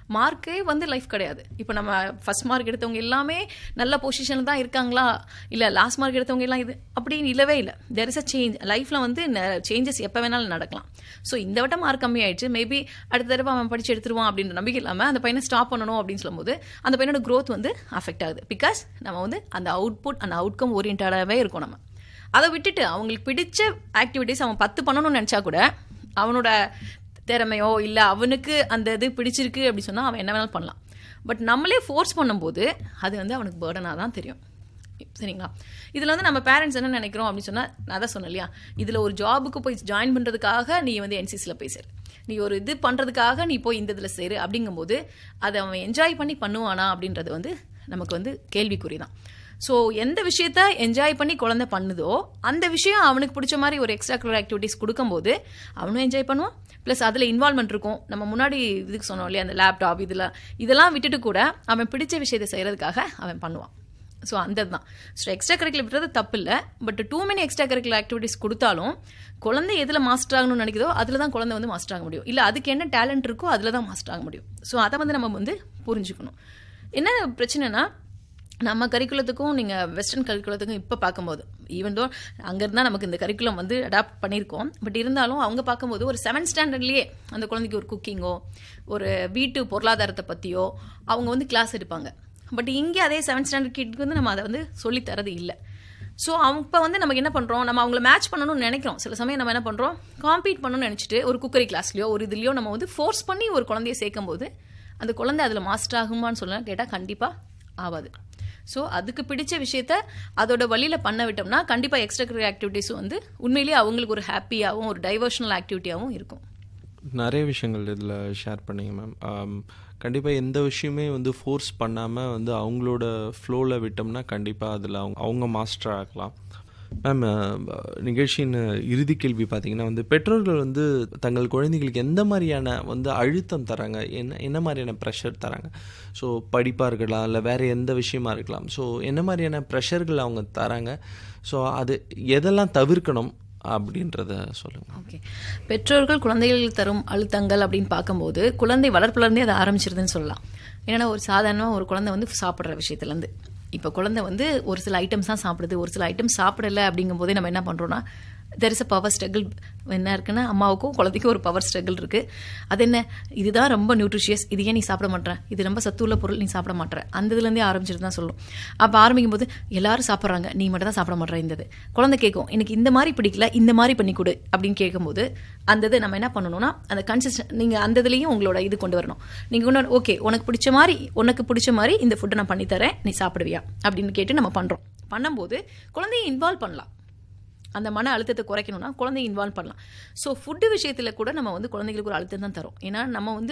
மார்க்கே வந்து லைஃப் கிடையாது. இப்போ நம்ம ஃபர்ஸ்ட் மார்க் எடுத்தவங்க எல்லாமே நல்ல பொசிஷனில் தான் இருக்காங்களா, இல்லை லாஸ்ட் மார்க் எடுத்தவங்க எல்லாம் இது அப்படின்னு இல்லவே இல்லை. There is a change. லைஃப்பில் வந்து சேஞ்சஸ் எப்போ வேணாலும் நடக்கலாம். ஸோ இந்த வட்டம் மார்க் கம்மி ஆயிடுச்சு, மேபி அடுத்த தடவை அவன் படிச்சு எடுத்துருவான் அப்படின்ற நம்பிக்கை இல்லாமல் அந்த பையனை ஸ்டாப் பண்ணணும் அப்படின்னு சொல்லும்போது அந்த பையனோட க்ரோத் வந்து அஃபெக்ட் ஆகுது. பிகாஸ் நம்ம வந்து அந்த அவுட்புட் அந்த அவுட்கம் ஓரியன்டாகவே இருக்கும். நம்ம அதை விட்டுட்டு அவங்களுக்கு பிடிச்ச ஆக்டிவிட்டிஸ் அவன் பத்து பண்ணணும்னு நினச்சா கூட அவனோட திறமையோ இல்லை அவனுக்கு அந்த இது பிடிச்சிருக்கு அப்படின்னு சொன்னால் அவன் என்ன வேணாலும் பண்ணலாம். பட் நம்மளே ஃபோர்ஸ் பண்ணும்போது அது வந்து அவனுக்கு பேர்டனாக தான் தெரியும். சரிங்களா? இதில் வந்து நம்ம பேரண்ட்ஸ் என்ன நினைக்கிறோம் அப்படின்னு சொன்னால், நான் தான் சொன்னேன் இல்லையா, இதில் ஒரு ஜாபுக்கு போய் ஜாயின் பண்ணுறதுக்காக நீ வந்து என்சிசியில் போய் சேரு, நீ ஒரு இது பண்ணுறதுக்காக நீ போய் இந்த இதில் சேரு அப்படிங்கும்போது அதை அவன் என்ஜாய் பண்ணி பண்ணுவானா அப்படின்றது வந்து நமக்கு வந்து கேள்விக்குறி தான். ஸோ எந்த விஷயத்த என்ஜாய் பண்ணி குழந்தை பண்ணுதோ அந்த விஷயம் அவனுக்கு பிடிச்ச மாதிரி ஒரு எக்ஸ்ட்ரா கரிக்குலர் ஆக்டிவிட்டிஸ் கொடுக்கும்போது அவனும் என்ஜாய் பண்ணுவான். ப்ளஸ் அதில் இன்வால்மெண்ட் இருக்கும். நம்ம முன்னாடி இதுக்கு சொன்னோம் இல்லையா, அந்த லேப்டாப் இதில் இதெல்லாம் விட்டுட்டு கூட அவன் பிடிச்ச விஷயத்தை செய்கிறதுக்காக அவன் பண்ணுவான். ஸோ அந்த தான். ஸோ எக்ஸ்ட்ரா கரிக்குலர் விட்டுறது தப்பு இல்லை. But two many extra curricular activities கொடுத்தாலும் குழந்தை எதில் மாஸ்டர் ஆகணும்னு நினைக்கிறதோ அதில் தான் குழந்தை வந்து மாஸ்டர் ஆக முடியும். இல்லை அதுக்கு என்ன டேலண்ட் இருக்கோ அதில் தான் மாஸ்டர் ஆக முடியும். ஸோ அதை வந்து நம்ம வந்து புரிஞ்சுக்கணும். என்ன பிரச்சனைனா, நம்ம கரிக்குலத்துக்கும் நீங்கள் வெஸ்டர்ன் கரிக்குலத்துக்கும் இப்போ பார்க்கும்போது, ஈவன் தோ அங்கேருந்தா நமக்கு இந்த கரிக்குலம் வந்து அடாப்ட் பண்ணியிருக்கோம், பட் இருந்தாலும் அவங்க பார்க்கும்போது ஒரு செவன்த் ஸ்டாண்டர்ட்லேயே அந்த குழந்தைக்கு ஒரு குக்கிங்கோ ஒரு வீட்டு பொருளாதாரத்தை பற்றியோ அவங்க வந்து கிளாஸ் எடுப்பாங்க. பட் இங்கே அதே செவன்த் ஸ்டாண்டர்ட் கிட்க்கு வந்து நம்ம அதை வந்து சொல்லித்தரது இல்லை. ஸோ அவங்க இப்போ வந்து நமக்கு என்ன பண்ணுறோம், நம்ம அவங்கள மேட்ச் பண்ணணும்னு நினைக்கிறோம். சில சமயம் நம்ம என்ன பண்ணுறோம், காம்பீட் பண்ணணும்னு நினச்சிட்டு ஒரு குக்கரி கிளாஸ்லையோ ஒரு இதுலையோ நம்ம வந்து ஃபோர்ஸ் பண்ணி ஒரு குழந்தைய சேர்க்கும் போது அந்த குழந்தை அதில் மாஸ்டர் ஆகுமான்னு சொல்ல கேட்டால் கண்டிப்பாக ஆகாது. ஸோ அதுக்கு பிடிச்ச விஷயத்த அதோட வழியில் பண்ண விட்டோம்னா கண்டிப்பாக எக்ஸ்ட்ரா கரிக்குலர் ஆக்டிவிட்டீஸும் வந்து உண்மையிலேயே அவங்களுக்கு ஒரு ஹாப்பியாகவும் ஒரு டைவர்ஷனல் ஆக்டிவிட்டியாகவும் இருக்கும். நிறைய விஷயங்கள் இதில் ஷேர் பண்ணிங்க மேம். கண்டிப்பாக எந்த விஷயமே வந்து ஃபோர்ஸ் பண்ணாமல் வந்து அவங்களோட ஃப்ளோவில் விட்டோம்னா கண்டிப்பாக அதில் அவங்க அவங்க மாஸ்டர் ஆகலாம். மேம், நிகழ்ச்சியின் இறுதி கேள்வி பார்த்தீங்கன்னா வந்து பெற்றோர்கள் வந்து தங்கள் குழந்தைகளுக்கு எந்த மாதிரியான வந்து அழுத்தம் தராங்க, என்ன என்ன மாதிரியான ப்ரெஷர் தராங்க? ஸோ படிப்பாக இருக்கலாம், இல்லை வேறு எந்த விஷயமா இருக்கலாம். ஸோ என்ன மாதிரியான ப்ரெஷர்கள் அவங்க தராங்க? ஸோ அது எதெல்லாம் தவிர்க்கணும் அப்படின்றத சொல்லுங்கள். ஓகே, பெற்றோர்கள் குழந்தைகள் தரும் அழுத்தங்கள் அப்படின்னு பார்க்கும்போது குழந்தை வளர்ப்புலேருந்தே அதை ஆரம்பிச்சிருதுன்னு சொல்லலாம். ஏன்னா ஒரு சாதாரணமாக ஒரு குழந்தை வந்து சாப்பிட்ற விஷயத்துலேருந்து, இப்போ குழந்தை வந்து ஒரு சில ஐட்டம்ஸ் தான் சாப்பிடுது, ஒரு சில ஐட்டம்ஸ் சாப்பிடலை அப்படிங்கும் போதே நம்ம என்ன பண்ணுறோன்னா there is a power struggle. என்ன இருக்குன்னா அம்மாவுக்கும் குழந்தைக்கும் ஒரு பவர் ஸ்ட்ரகிள் இருக்குது. அது என்ன, இதுதான் ரொம்ப நியூட்ரிஷியஸ், இது ஏன் நீ சாப்பிட மாட்டேற, இது ரொம்ப சத்துள்ள பொருள் நீ சாப்பிட மாட்டேற, அந்த இதுலேருந்தே ஆரம்பிச்சிட்டு தான் சொல்லும். அப்போ ஆரம்பிக்கும் போது எல்லாரும் சாப்பிட்றாங்க, நீ மட்டும் தான் சாப்பிட மாட்டேற. இந்த குழந்தை கேட்கும், எனக்கு இந்த மாதிரி பிடிக்கல, இந்த மாதிரி பண்ணி கொடு அப்படின்னு கேட்கும்போது அந்த இது நம்ம என்ன பண்ணணும்னா அந்த கன்சிஸ்டன்ட் நீங்கள் அந்த இதுலேயும் உங்களோட இது கொண்டு வரணும். நீங்கள் ஒன்று ஓகே உனக்கு பிடிச்ச மாதிரி உனக்கு பிடிச்ச மாதிரி இந்த ஃபுட்டை நான் பண்ணித்தரேன், நீ சாப்பிடுவியா அப்படின்னு கேட்டு நம்ம பண்ணுறோம். பண்ணும்போது குழந்தையை இன்வால்வ் பண்ணலாம். அந்த மன அழுத்தத்தை குறைக்கணும்னா குழந்தைய இன்வால்வ் பண்ணலாம். ஸோ ஃபுட்டு விஷயத்தில் கூட நம்ம வந்து குழந்தைங்களுக்கு ஒரு அழுத்தம் தான் தரும். ஏன்னா நம்ம வந்து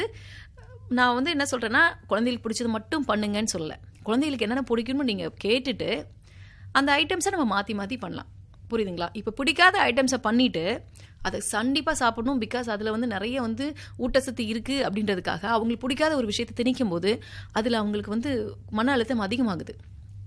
நான் வந்து என்ன சொல்கிறேன்னா குழந்தைகளுக்கு பிடிச்சது மட்டும் பண்ணுங்கன்னு சொல்லலை. குழந்தைகளுக்கு என்னென்ன பிடிக்கும்னு நீங்கள் கேட்டுட்டு அந்த ஐட்டம்ஸை நம்ம மாற்றி மாற்றி பண்ணலாம். புரியுதுங்களா? இப்போ பிடிக்காத ஐட்டம்ஸை பண்ணிவிட்டு அதை கண்டிப்பாக சாப்பிடணும், பிகாஸ் அதில் வந்து நிறைய வந்து ஊட்டச்சத்து இருக்குது அப்படின்றதுக்காக அவங்களுக்கு பிடிக்காத ஒரு விஷயத்தை திணிக்கும் போது அதில் அவங்களுக்கு வந்து மன அழுத்தம் அதிகமாகுது.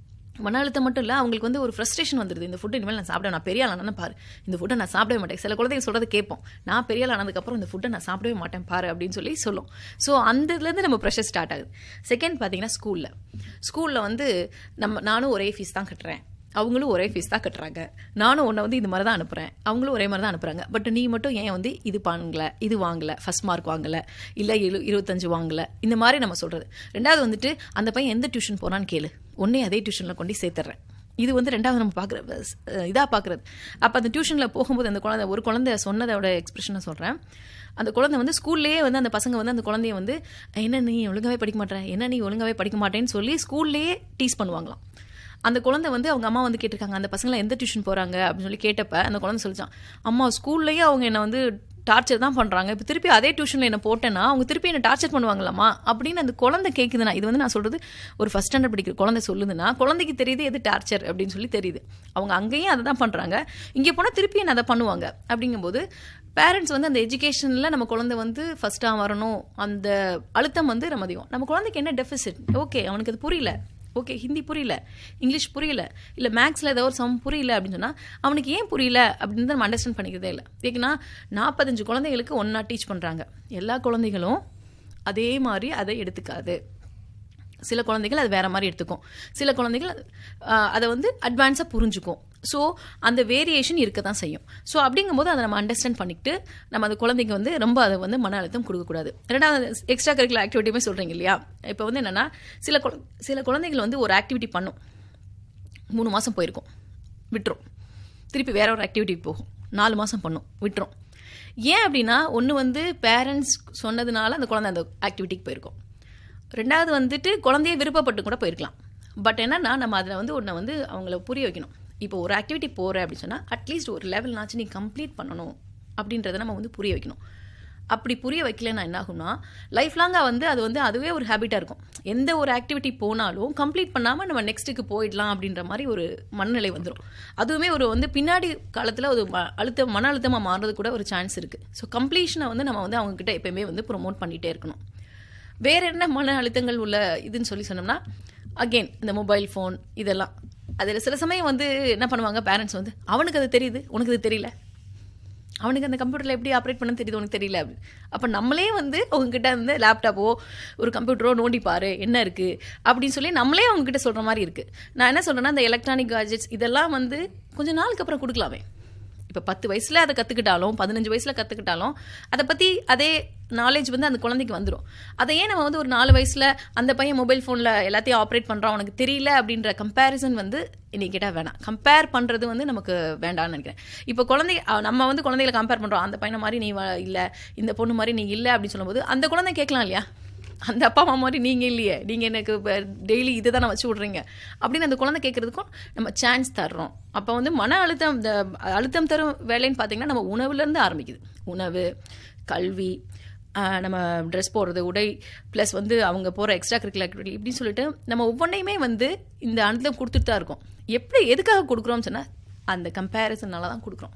மன அழுத்தம் மட்டும் இல்லை, அவங்களுக்கு வந்து ஒரு ஃப்ரஸ்ட்ரேஷன் வந்துடுது. இந்த ஃபுட்டு இனிமேல் நான் சாப்பிட, நான் பெரிய ஆளானு பாரு, இந்த ஃபுட்டை நான் சாப்பிடவே மாட்டேன். சில குழந்தைங்க சொல்கிறது கேட்போம், நான் பெரிய ஆள் ஆனதுக்கப்புறம் இந்த ஃபுட்டை நான் சாப்பிடவே மாட்டேன் பாரு அப்படின்னு சொல்லி சொல்லும். ஸோ அந்த இதுலேருந்து நம்ம ப்ரெஷர் ஸ்டார்ட் ஆகுது. செகண்ட் பார்த்தீங்கன்னா ஸ்கூலில் ஸ்கூலில் வந்து நம்ம நானும் ஒரே ஃபீஸ் தான் கட்டுறேன், அவங்களும் ஒரே ஃபீஸ் தான் கட்டுறாங்க, நானும் உன்னை வந்து இது மாதிரி தான் அனுப்புகிறேன், அவங்களும் ஒரே மாதிரி தான் அனுப்புகிறாங்க. பட் நீ மட்டும் ஏன் வந்து இது பண்ணல, இது வாங்கலை, ஃபஸ்ட் மார்க் வாங்கலை, இல்லை இரு இருபத்தஞ்சு வாங்கலை, இந்த மாதிரி நம்ம சொல்கிறது. ரெண்டாவது வந்துட்டு அந்த பையன் எந்த டியூஷன் போனான்னு கேளு, ஒன்றே அதே டியூஷனில் கொண்டு சேர்த்துறேன். இது வந்து ரெண்டாவது நம்ம பார்க்குற இதாக பார்க்குறது. அப்போ அந்த டியூஷனில் போகும்போது அந்த குழந்தை ஒரு குழந்தை சொன்னதோட எக்ஸ்பிரஷனை சொல்கிறேன். அந்த குழந்தை வந்து ஸ்கூல்லேயே வந்து அந்த பசங்க வந்து அந்த குழந்தைய வந்து என்ன நீ ஒழுங்காகவே படிக்க மாட்டேன், என்ன நீ ஒழுங்காகவே படிக்க மாட்டேன்னு சொல்லி ஸ்கூல்லேயே டீஸ் பண்ணுவாங்களாம். அந்த குழந்தை வந்து அவங்க அம்மா வந்து கேட்டிருக்காங்க, அந்த பசங்களாம் எந்த டியூஷன் போகிறாங்க அப்படின்னு சொல்லி கேட்டப்ப அந்த குழந்தை சொல்லிச்சான், அம்மா ஸ்கூல்லேயே அவங்க என்னை வந்து டார்ச்சர் தான் பண்ணுறாங்க, இப்போ திருப்பி அதே டியூஷனில் என்ன போட்டேன்னா அவங்க திருப்பி என்ன டார்ச்சர் பண்ணுவாங்களாமா அப்படின்னு அந்த குழந்தை கேட்குதுன்னா, இது வந்து நான் சொல்கிறது ஒரு ஃபஸ்ட் ஸ்டாண்டர்ட் படிக்கிற குழந்தை சொல்லுதுன்னா குழந்தைக்கு தெரியுது எது டார்ச்சர் அப்படின்னு சொல்லி தெரியுது. அவங்க அங்கேயும் அதை தான் பண்ணுறாங்க, இங்கே போனால் திருப்பி என்ன அதை பண்ணுவாங்க. அப்படிங்கும்போது பேரண்ட்ஸ் வந்து அந்த எஜுகேஷனில் நம்ம குழந்தை வந்து ஃபஸ்ட்டாக வரணும், அந்த அழுத்தம் வந்து நம்ம அதிகம். நம்ம குழந்தைக்கு என்ன டெஃபிசிட், ஓகே அவனுக்கு அது புரியல, ஓகே ஹிந்தி புரியல, இங்கிலீஷ் புரியல, இல்லை மேக்ஸில் ஏதோ ஒரு சம் புரியல அப்படின்னு சொன்னால் அவனுக்கு ஏன் புரியல அப்படின்னு நம்ம அண்டர்ஸ்டாண்ட் பண்ணிக்கிறதே இல்லை. ஏன்னா நாற்பத்தஞ்சு குழந்தைகளுக்கு ஒன்றா டீச் பண்ணுறாங்க. எல்லா குழந்தைகளும் அதே மாதிரி அதை எடுத்துக்காது. சில குழந்தைகள் அது வேற மாதிரி எடுத்துக்கும், சில குழந்தைகள் அதை வந்து அட்வான்ஸாக புரிஞ்சுக்கும். ஸோ அந்த வேரியேஷன் இருக்க தான் செய்யும். ஸோ அப்படிங்கும்போது அதை நம்ம அண்டர்ஸ்டாண்ட் பண்ணிக்கிட்டு நம்ம அந்த குழந்தைங்க வந்து ரொம்ப அதை வந்து மன அழுத்தம் கொடுக்கக்கூடாது. ரெண்டாவது எக்ஸ்ட்ரா கரிக்குலர் ஆக்டிவிட்டியுமே சொல்கிறீங்க இல்லையா, இப்போ வந்து என்னென்னா சில குழ சில குழந்தைகள் வந்து ஒரு ஆக்டிவிட்டி பண்ணும், மூணு மாதம் போயிருக்கும், விட்டுரும். திருப்பி வேற ஒரு ஆக்டிவிட்டிக்கு போகும், நாலு மாதம் பண்ணும், விட்டுரும். ஏன் அப்படின்னா ஒன்று வந்து பேரண்ட்ஸ் சொன்னதுனால அந்த குழந்தை அந்த ஆக்டிவிட்டிக்கு போயிருக்கும். ரெண்டாவது வந்துட்டு குழந்தைய விருப்பப்பட்டு கூட போயிருக்கலாம். பட் என்னன்னா நம்ம அதில் வந்து ஒன்றை வந்து அவங்கள புரிய வைக்கணும். இப்போ ஒரு ஆக்டிவிட்டி போகிற அப்படின்னு சொன்னால் அட்லீஸ்ட் ஒரு லெவல்னாச்சும் நீ கம்ப்ளீட் பண்ணணும் அப்படின்றத நம்ம வந்து புரிய வைக்கணும். அப்படி புரிய வைக்கலன்னா என்ன ஆகும்னா லைஃப் லாங்காக வந்து அது வந்து அதுவே ஒரு ஹேபிட்டாக இருக்கும். எந்த ஒரு ஆக்டிவிட்டி போனாலும் கம்ப்ளீட் பண்ணாமல் நம்ம நெக்ஸ்ட்டுக்கு போயிடலாம் அப்படின்ற மாதிரி ஒரு மனநிலை வந்துடும். அதுவுமே ஒரு வந்து பின்னாடி காலத்தில் ஒரு அழுத்தம் மன அழுத்தமாக மாறுறது கூட ஒரு சான்ஸ் இருக்குது. ஸோ கம்ப்ளீஷனை வந்து நம்ம வந்து அவங்கக்கிட்ட எப்போயுமே வந்து ப்ரொமோட் பண்ணிகிட்டே இருக்கணும். வேறு என்ன மன அழுத்தங்கள் உள்ள இதுன்னு சொல்லி சொன்னோம்னா அகெயின் இந்த மொபைல் ஃபோன் இதெல்லாம். அதில் சில சமயம் வந்து என்ன பண்ணுவாங்க பேரண்ட்ஸ் வந்து அவனுக்கு அது தெரியுது உனக்கு அது தெரியல, அவனுக்கு அந்த கம்ப்யூட்டரில் எப்படி ஆப்ரேட் பண்ண தெரியுது உனக்கு தெரியல அப்படின்னு. அப்போ நம்மளே வந்து உங்ககிட்ட வந்து லேப்டாப்போ ஒரு கம்ப்யூட்டரோ நோண்டிப்பாரு என்ன இருக்குது அப்படின்னு சொல்லி நம்மளே அவங்ககிட்ட சொல்கிற மாதிரி இருக்குது. நான் என்ன சொல்கிறேன்னா இந்த எலக்ட்ரானிக் கேஜெட்ஸ் இதெல்லாம் வந்து கொஞ்சம் நாளுக்கு அப்புறம் கொடுக்கலாமே. இப்போ பத்து வயசில் அதை கற்றுக்கிட்டாலும் பதினஞ்சு வயசில் கற்றுக்கிட்டாலும் அதை பற்றி அதே நாலேஜ் வந்து அந்த குழந்தைக்கு வந்துடும். அதை ஏன் நம்ம வந்து ஒரு நாலு வயசில் அந்த பையன் மொபைல் ஃபோனில் எல்லாத்தையும் ஆப்ரேட் பண்ணுறான் உனக்கு தெரியல அப்படின்ற கம்பேரிசன் வந்து இன்னைக்கு கேட்டால் வேணாம். கம்பேர் பண்ணுறது வந்து நமக்கு வேண்டாம்னு நினைக்கிறேன். இப்போ குழந்தை நம்ம வந்து குழந்தைகளை கம்பேர் பண்ணுறோம், அந்த பையனை மாதிரி நீ இல்லை, இந்த பொண்ணு மாதிரி நீ இல்லை அப்படின்னு சொல்லும்போது அந்த குழந்தை கேட்கலாம் இல்லையா, அந்த அப்பா அம்மா மாதிரி நீங்கள் இல்லையே, நீங்கள் எனக்கு டெய்லி இதை தான் வச்சு விட்றீங்க அப்படின்னு அந்த குழந்தை கேட்குறதுக்கும் நம்ம சான்ஸ் தர்றோம். அப்போ வந்து மன அழுத்தம் இந்த அழுத்தம் தரும் வேலைன்னு பார்த்தீங்கன்னா நம்ம உணவுலேருந்து ஆரம்பிக்குது. உணவு, கல்வி, நம்ம ட்ரெஸ் போடுறது, உடை, ப்ளஸ் வந்து அவங்க போகிற எக்ஸ்ட்ரா கரிக்குலர் ஆக்டிவிட்டி இப்படின்னு சொல்லிட்டு நம்ம ஒவ்வொன்றையுமே வந்து இந்த அழுத்தம் கொடுத்துட்டு தான் இருக்கோம். எப்படி எதுக்காக கொடுக்குறோம்னு சொன்னால் அந்த கம்பேரிசனால தான் கொடுக்குறோம்.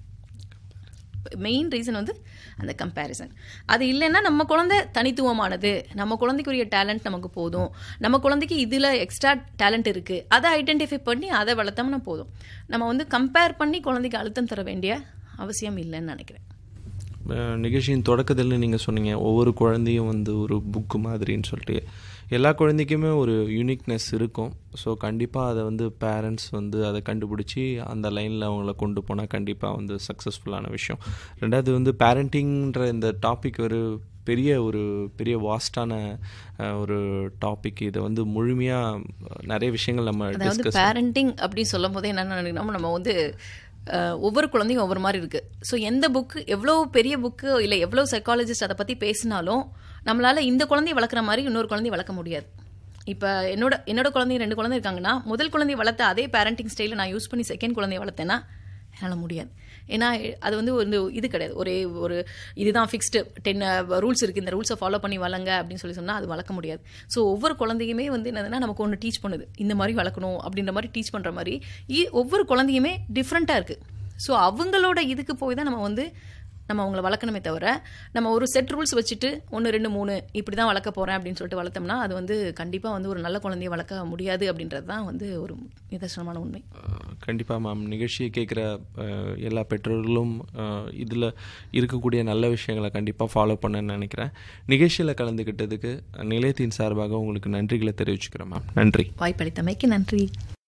மெயின் ரீசன் வந்து அந்த கம்பேரிசன். அது இல்லைன்னா நம்ம குழந்தை தனித்துவமானது, நம்ம குழந்தைக்குரிய டேலண்ட் நமக்கு போதும், நம்ம குழந்தைக்கு இதில் எக்ஸ்ட்ரா டேலண்ட் இருக்குது, அதை ஐடென்டிஃபை பண்ணி அதை வளர்த்தோம்னா போதும். நம்ம வந்து கம்பேர் பண்ணி குழந்தைக்கு அழுத்தம் தர வேண்டிய அவசியம் இல்லைன்னு நினைக்கிறேன். நிகழ்ச்சியின் தொடக்கத்தில் நீங்கள் சொன்னீங்க ஒவ்வொரு குழந்தையும் வந்து ஒரு புக்கு மாதிரின்னு சொல்லிட்டு. எல்லா குழந்தைக்குமே ஒரு யூனிக்னஸ் இருக்கும். ஸோ கண்டிப்பாக அதை வந்து பேரண்ட்ஸ் வந்து அதை கண்டுபிடிச்சி அந்த லைனில் அவங்கள கொண்டு போனால் கண்டிப்பாக வந்து சக்ஸஸ்ஃபுல்லான விஷயம். ரெண்டாவது வந்து பேரண்டிங்ன்ற இந்த டாபிக் ஒரு பெரிய ஒரு பெரிய வாஸ்டான ஒரு டாபிக். இதை வந்து முழுமையாக நிறைய விஷயங்கள் நம்ம டிஸ்கஸ். பேரண்டிங் அப்படின்னு சொல்லும் போதே என்னென்ன நினைக்கணும், நம்ம வந்து ஒவ்வொரு குழந்தையும் ஒவ்வொரு மாதிரி இருக்குது. ஸோ எந்த புக்கு எவ்வளோ பெரிய புக்கு இல்லை எவ்வளோ சைக்காலஜிஸ்ட் அதை பற்றி பேசினாலும் நம்மளால் இந்த குழந்தைய வளர்க்குற மாதிரி இன்னொரு குழந்தைய வளர்க்க முடியாது. இப்போ என்னோட என்னோட குழந்தைய ரெண்டு குழந்தை இருக்காங்கன்னா முதல் குழந்தைய வளர்த்த அதே பேரண்டிங் ஸ்டைலில் நான் யூஸ் பண்ணி செகண்ட் குழந்தைய வளர்த்தேன்னா என்னால் முடியாது. ஏன்னா அது வந்து ஒரு இது கிடையாது, ஒரே ஒரு இதுதான் ஃபிக்ஸ்டு டென் ரூல்ஸ் இருக்குது, இந்த ரூல்ஸை ஃபாலோ பண்ணி வளங்க அப்படின்னு சொல்லி சொன்னால் அது வளர்க்க முடியாது. ஸோ ஒவ்வொரு குழந்தையுமே வந்து என்னதுன்னா நமக்கு ஒன்று டீச் பண்ணுது, இந்த மாதிரி வளர்க்கணும் அப்படின்ற மாதிரி டீச் பண்ணுற மாதிரி ஒவ்வொரு குழந்தையுமே டிஃப்ரெண்ட்டாக இருக்குது. ஸோ அவங்களோட இதுக்கு போய் தான் நம்ம வந்து நம்ம அவங்கள வளர்க்கணுமே தவிர நம்ம ஒரு செட் ரூல்ஸ் வச்சுட்டு ஒன்று ரெண்டு மூணு இப்படி தான் வளர்க்க போகிறேன் அப்படின்னு சொல்லிட்டு வளர்த்தோம்னா அது வந்து கண்டிப்பாக வந்து ஒரு நல்ல குழந்தைய வளர்க்க முடியாது அப்படின்றது தான் வந்து ஒரு நிதர்சனமான உண்மை. கண்டிப்பாக மேம், நிகழ்ச்சியை கேட்குற எல்லா பெற்றோர்களும் இதில் இருக்கக்கூடிய நல்ல விஷயங்களை கண்டிப்பாக ஃபாலோ பண்ணணும்னு நினைக்கிறேன். நிகழ்ச்சியில் கலந்துக்கிட்டதுக்கு நிலையத்தின் சார்பாக உங்களுக்கு நன்றிகளை தெரிவிச்சுக்கிறேன் மேம். நன்றி. வாய்ப்பளித்தமைக்கு நன்றி.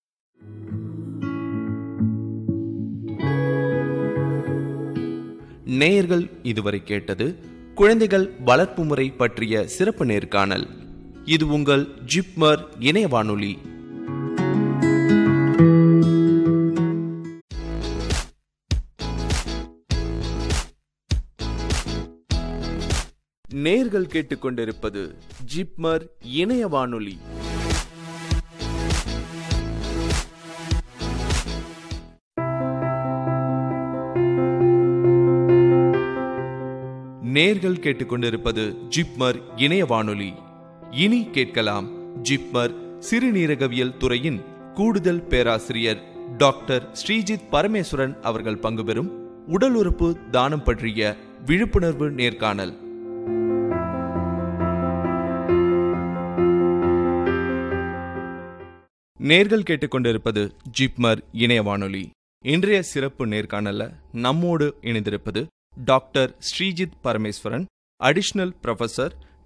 நேயர்கள் இதுவரை கேட்டது குழந்தைகள் வளர்ப்பு முறை பற்றிய சிறப்பு நேர்காணல். இது உங்கள் ஜிப்மர் இணைய வானொலி. நேயர்கள் கேட்டுக்கொண்டிருப்பது ஜிப்மர் இணைய வானொலி. நேர்கள் கேட்டுக்கொண்டிருப்பது ஜிப்மர் இணைய வானொலி. இனி கேட்கலாம் ஜிப்மர் சிறுநீரகவியல் துறையின் கூடுதல் பேராசிரியர் டாக்டர் ஸ்ரீஜித் பரமேஸ்வரன் அவர்கள் பங்கு பெறும் உடல் உறுப்பு தானம் பற்றிய விழிப்புணர்வு நேர்காணல். நேர்கள் கேட்டுக்கொண்டிருப்பது ஜிப்மர் இணைய வானொலி. இன்றைய சிறப்பு நேர்காணல்ல நம்மோடு இணைந்திருப்பது doctor Sreejith Parameswaran, additional professor,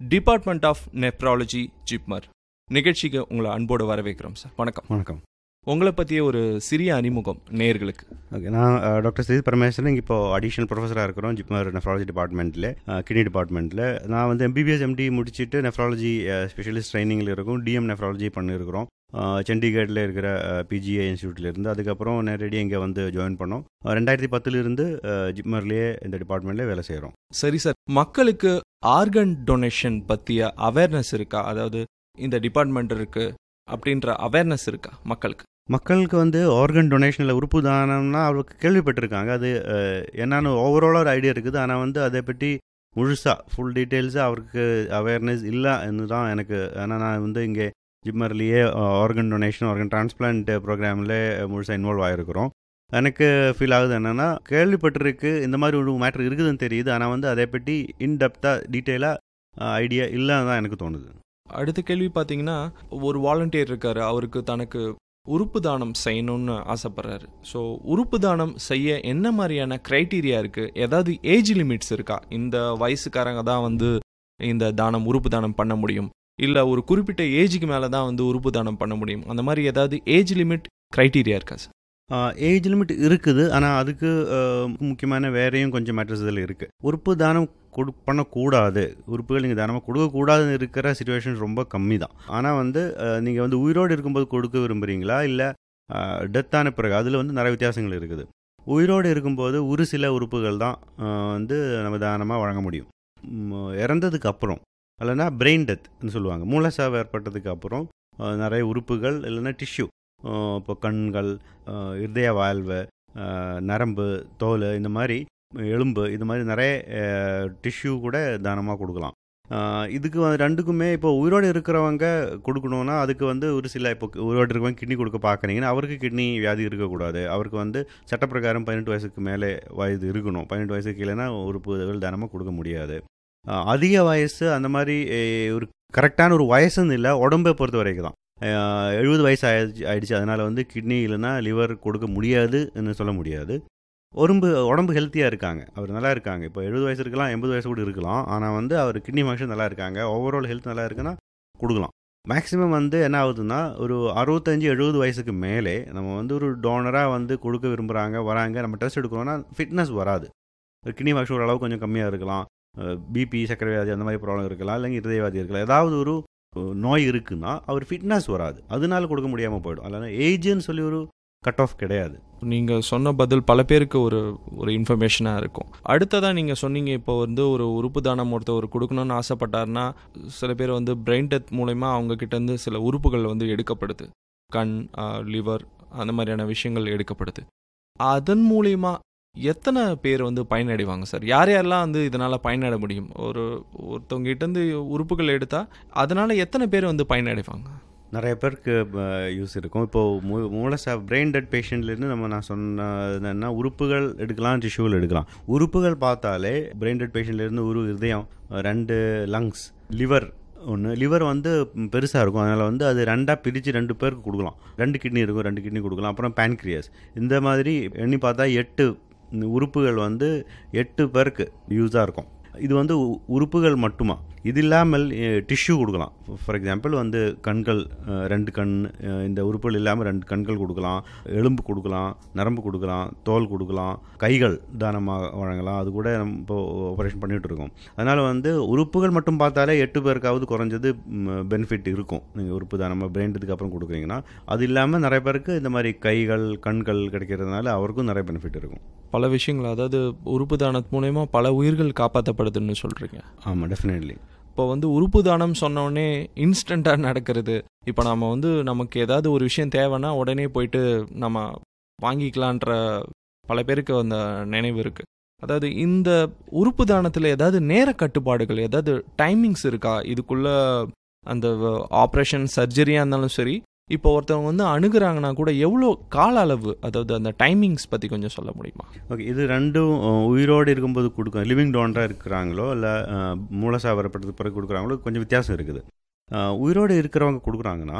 department of nephrology, JIPMER. நிகழ்ச்சிக்கு உங்களை அன்போடு வரவேற்கிறோம் சார். வணக்கம். வணக்கம். உங்களை பற்றிய ஒரு சிறிய அறிமுகம் நேயர்களுக்கு. ஓகே, நான் டாக்டர் ஸ்ரீஜித் பரமேஸ்வரன். இங்கே இப்போ அடிஷனல் ப்ரொஃபஸராக இருக்கிறோம் ஜிப்மர் நெஃப்ராலஜி டிபார்ட்மெண்ட்டில், கிட்னி டிபார்ட்மெண்ட்டில். நான் வந்து எம்பிபிஎஸ் எம்டி முடிச்சுட்டு நெஃப்ராலஜி ஸ்பெஷலிஸ்ட் ட்ரைனிங்கில் இருக்கும். டிஎம் நெஃப்ராலஜி பண்ணியிருக்கிறோம் சண்டிகரில் இருக்கிற பிஜிஏ இன்ஸ்டியூட்லேருந்து. அதுக்கப்புறம் நேரடியாக இங்கே வந்து ஜாயின் பண்ணோம். ரெண்டாயிரத்தி பத்துலேருந்து ஜிப்மர்லேயே இந்த டிபார்ட்மெண்ட்லேயே வேலை செய்கிறோம். சரி சார், மக்களுக்கு ஆர்கன் டொனேஷன் பற்றிய அவேர்னஸ் இருக்கா? அதாவது இந்த டிபார்ட்மெண்ட் இருக்குது அப்படின்ற அவேர்னஸ் இருக்கா மக்களுக்கு? மக்களுக்கு வந்து ஆர்கன் டொனேஷனில் உறுப்பு தானம்னா அவருக்கு கேள்விப்பட்டிருக்காங்க. அது என்னன்னு ஓவராலாக ஒரு ஐடியா இருக்குது. ஆனால் வந்து அதை பற்றி முழுசாக ஃபுல் டீட்டெயில்ஸாக அவருக்கு அவேர்னஸ் இல்லைன்னு தான் எனக்கு. ஏன்னா நான் வந்து இங்கே ஜிப்மர்லேயே ஆர்கன் டொனேஷன் ஆர்கன் டிரான்ஸ்பிளான்ட் ப்ரோக்ராமில் முழுசாக இன்வால்வ் ஆகிருக்கிறோம். எனக்கு ஃபீல் ஆகுது என்னென்னா, கேள்விப்பட்டிருக்கு இந்த மாதிரி ஒரு மேட்ரு இருக்குதுன்னு தெரியுது. ஆனால் வந்து அதை பற்றி இன்டெப்த்தாக டீட்டெயிலாக ஐடியா இல்லைன்னு தான் எனக்கு தோணுது. அடுத்த கேள்வி பார்த்தீங்கன்னா, ஒரு வாலண்டியர் இருக்கார், அவருக்கு தனக்கு உறுப்பு தானம் செய்யணும்னு ஆசைப்படுறாரு. ஸோ உறுப்பு தானம் செய்ய என்ன மாதிரியான க்ரைட்டீரியா இருக்குது? ஏதாவது ஏஜ் லிமிட்ஸ் இருக்கா? இந்த வயசுக்காரங்க தான் வந்து இந்த தானம் உறுப்பு தானம் பண்ண முடியும், இல்லை ஒரு குறிப்பிட்ட ஏஜுக்கு மேலே தான் வந்து உறுப்பு தானம் பண்ண முடியும், அந்த மாதிரி ஏதாவது ஏஜ் லிமிட் க்ரைட்டீரியா இருக்கா சார்? ஏஜ் லிமிட் இருக்குது. ஆனால் அதுக்கு முக்கியமான வேறையும் கொஞ்சம் மேட்டர்ஸ் இதில் இருக்குது. உறுப்பு தானம் கொடு பண்ணக்கூடாது, உறுப்புகள் நீங்கள் தானமாக கொடுக்கக்கூடாதுன்னு இருக்கிற சிச்சுவேஷன் ரொம்ப கம்மி தான். ஆனால் வந்து நீங்கள் வந்து உயிரோடு இருக்கும்போது கொடுக்க விரும்புகிறீங்களா இல்லை டெத்தான பிறகு, அதில் வந்து நிறைய வித்தியாசங்கள் இருக்குது. உயிரோடு இருக்கும்போது ஒரு சில உறுப்புகள் தான் வந்து நம்ம தானமாக வழங்க முடியும். இறந்ததுக்கு அப்புறம் இல்லைன்னா பிரெயின் டெத்னு சொல்லுவாங்க, மூலசாவு ஏற்பட்டதுக்கு அப்புறம் நிறைய உறுப்புகள் இல்லைன்னா டிஷ்யூ, இப்போ கண்கள், இருதய வாழ்வு, நரம்பு, தோல், இந்த மாதிரி எலும்பு, இது மாதிரி நிறைய டிஷ்யூ கூட தானமாக கொடுக்கலாம். இதுக்கு ரெண்டுக்குமே இப்போ உயிரோடு இருக்கிறவங்க கொடுக்கணுன்னா அதுக்கு வந்து ஒரு சில, இப்போ உயிரோடு இருக்கிறவங்க கிட்னி கொடுக்க பார்க்குறீங்கன்னா அவருக்கு கிட்னி வியாதி இருக்கக்கூடாது. அவருக்கு வந்து சட்டப்பிரகாரம் பதினெட்டு வயசுக்கு மேலே வயது இருக்கணும். பதினெட்டு வயசுக்கு கீழேனா உறுப்புகள் தானமாக கொடுக்க முடியாது. அதிக வயசு அந்த மாதிரி ஒரு கரெக்டான ஒரு வயசுன்னு இல்லை, உடம்பை பொறுத்த வரைக்கும் தான். எழுபது வயசு ஆயிடுச்சு ஆயிடுச்சு அதனால் வந்து கிட்னி இல்லைன்னா லிவர் கொடுக்க முடியாதுன்னு சொல்ல முடியாது. உடம்பு உடம்பு ஹெல்த்தியாக இருக்காங்க, அவர் நல்லா இருக்காங்க. இப்போ எழுபது வயசு இருக்கலாம், எண்பது வயசு கூட இருக்கலாம். ஆனால் வந்து அவர் கிட்னி ஃபங்க்ஷன் நல்லா இருக்காங்க, ஓவரால் ஹெல்த் நல்லா இருக்குன்னா கொடுக்கலாம். மேக்ஸிமம் வந்து என்ன ஆகுதுன்னா, ஒரு அறுபத்தஞ்சு எழுபது வயசுக்கு மேலே நம்ம வந்து ஒரு டோனராக வந்து கொடுக்க விரும்புகிறாங்க, வராங்க, நம்ம டெஸ்ட் எடுக்கிறோன்னா ஃபிட்னஸ் வராது. கிட்னி ஃபங்க்ஷன் ஓரளவு கொஞ்சம் கம்மியாக இருக்கலாம், பிபி, சக்கரை வியாதி அந்த மாதிரி ப்ராப்ளம் இருக்கலாம், இல்லைங்க இருதயவாதி இருக்கலாம், ஏதாவது ஒரு நோய் இருக்குன்னா அவர் ஃபிட்னஸ் வராது, அதனால கொடுக்க முடியாமல் போயிடும். அதனால் ஏஜ்னு சொல்லி ஒரு கட் ஆஃப் கிடையாது. நீங்கள் சொன்ன பதில் பல பேருக்கு ஒரு ஒரு இன்ஃபர்மேஷனாக இருக்கும். அடுத்ததாக நீங்கள் சொன்னீங்க, இப்போ வந்து ஒரு உறுப்பு தானம் ஒருத்தர் கொடுக்கணும்னு ஆசைப்பட்டார்னா சில பேர் வந்து பிரெயின் டெத் மூலமா அவங்கக்கிட்டேருந்து சில உறுப்புகள் வந்து எடுக்கப்படுது, கண், லிவர், அந்த மாதிரியான விஷயங்கள் எடுக்கப்படுது. அதன் மூலயமா எத்தனை பேர் வந்து பயனடைவாங்க சார்? யார் யாரெல்லாம் வந்து இதனால் பயனட முடியும்? ஒரு ஒருத்தவங்க கிட்டேருந்து உறுப்புகள் எடுத்தால் அதனால் எத்தனை பேர் வந்து பயனடைவாங்க? நிறைய பேருக்கு யூஸ் இருக்கும். இப்போது மூ மூலசா பிரெயின் டெட் பேஷண்ட்லேருந்து நம்ம நான் சொன்னதுன்னா உறுப்புகள் எடுக்கலாம், டிஷ்யூவில் எடுக்கலாம். உறுப்புகள் பார்த்தாலே பிரெயின் டெட் பேஷண்ட்லேருந்து ஒரு இதயம், ரெண்டு லங்ஸ், லிவர் ஒன்று. லிவர் வந்து பெருசாக இருக்கும், அதனால் வந்து அது ரெண்டாக பிரித்து ரெண்டு பேருக்கு கொடுக்கலாம். ரெண்டு கிட்னி இருக்கும், ரெண்டு கிட்னி கொடுக்கலாம். அப்புறம் பேன்க்ரியாஸ், இந்த மாதிரி எண்ணி பார்த்தா எட்டு உறுப்புகள் வந்து எட்டு பேருக்கு யூஸாக இருக்கும். இது வந்து உறுப்புகள் மட்டுமா, இது இல்லாமல் டிஷ்யூ கொடுக்கலாம். ஃபார் எக்ஸாம்பிள் வந்து கண்கள், ரெண்டு கண், இந்த உறுப்புகள் இல்லாமல் ரெண்டு கண்கள் கொடுக்கலாம், எலும்பு கொடுக்கலாம், நரம்பு கொடுக்கலாம், தோல் கொடுக்கலாம், கைகள் தானமாக வழங்கலாம். அது கூட நம்ம இப்போ ஆப்ரேஷன் பண்ணிகிட்டு இருக்கோம். அதனால் வந்து உறுப்புகள் மட்டும் பார்த்தாலே எட்டு பேருக்காவது குறைஞ்சது பெனிஃபிட் இருக்கும். நீங்கள் உறுப்பு தானமாக பிரெயின்டுக்கு அப்புறம் கொடுக்குறீங்கன்னா. அது இல்லாமல் நிறைய பேருக்கு இந்த மாதிரி கைகள், கண்கள் கிடைக்கிறதுனால அவருக்கும் நிறைய பெனிஃபிட் இருக்கும். பல விஷயங்கள், அதாவது உறுப்பு தானத்து மூலயமா பல உயிர்கள் காப்பாற்றப்படுதுன்னு சொல்கிறீங்க. ஆமாம், டெஃபினெட்லி. இப்போ வந்து உறுப்பு தானம் சொன்னோடனே இன்ஸ்டண்ட்டாக நடக்கிறது. இப்போ நம்ம வந்து நமக்கு ஏதாவது ஒரு விஷயம் தேவைன்னா உடனே போயிட்டு நம்ம வாங்கிக்கலான்ற பல பேருக்கு அந்த நினைவு இருக்குது. அதாவது இந்த உறுப்பு தானத்தில் ஏதாவது நேர கட்டுப்பாடுகள், ஏதாவது டைமிங்ஸ் இருக்கா? இதுக்குள்ளே அந்த ஆப்ரேஷன் சர்ஜரியாக இருந்தாலும் சரி, இப்போ ஒருத்தவங்க வந்து அணுகுறாங்கன்னா கூட எவ்வளோ கால அளவு, அதாவது அந்த டைமிங்ஸ் பற்றி கொஞ்சம் சொல்ல முடியுமா? ஓகே, இது ரெண்டும் உயிரோடு இருக்கும்போது கொடுக்கும், லிவிங் டோனராக இருக்கிறாங்களோ இல்லை மூலசாவு வரப்பட்டதுக்கு பிறகு கொடுக்குறாங்களோ கொஞ்சம் வித்தியாசம் இருக்குது. உயிரோடு இருக்கிறவங்க கொடுக்குறாங்கன்னா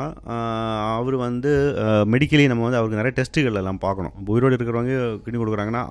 அவர் வந்து மெடிக்கலி நம்ம வந்து அவருக்கு நிறைய டெஸ்ட்டுகள் எல்லாம் பார்க்கணும். உயிரோடு இருக்கிறவங்க கிட்னி கொடுக்குறாங்கன்னா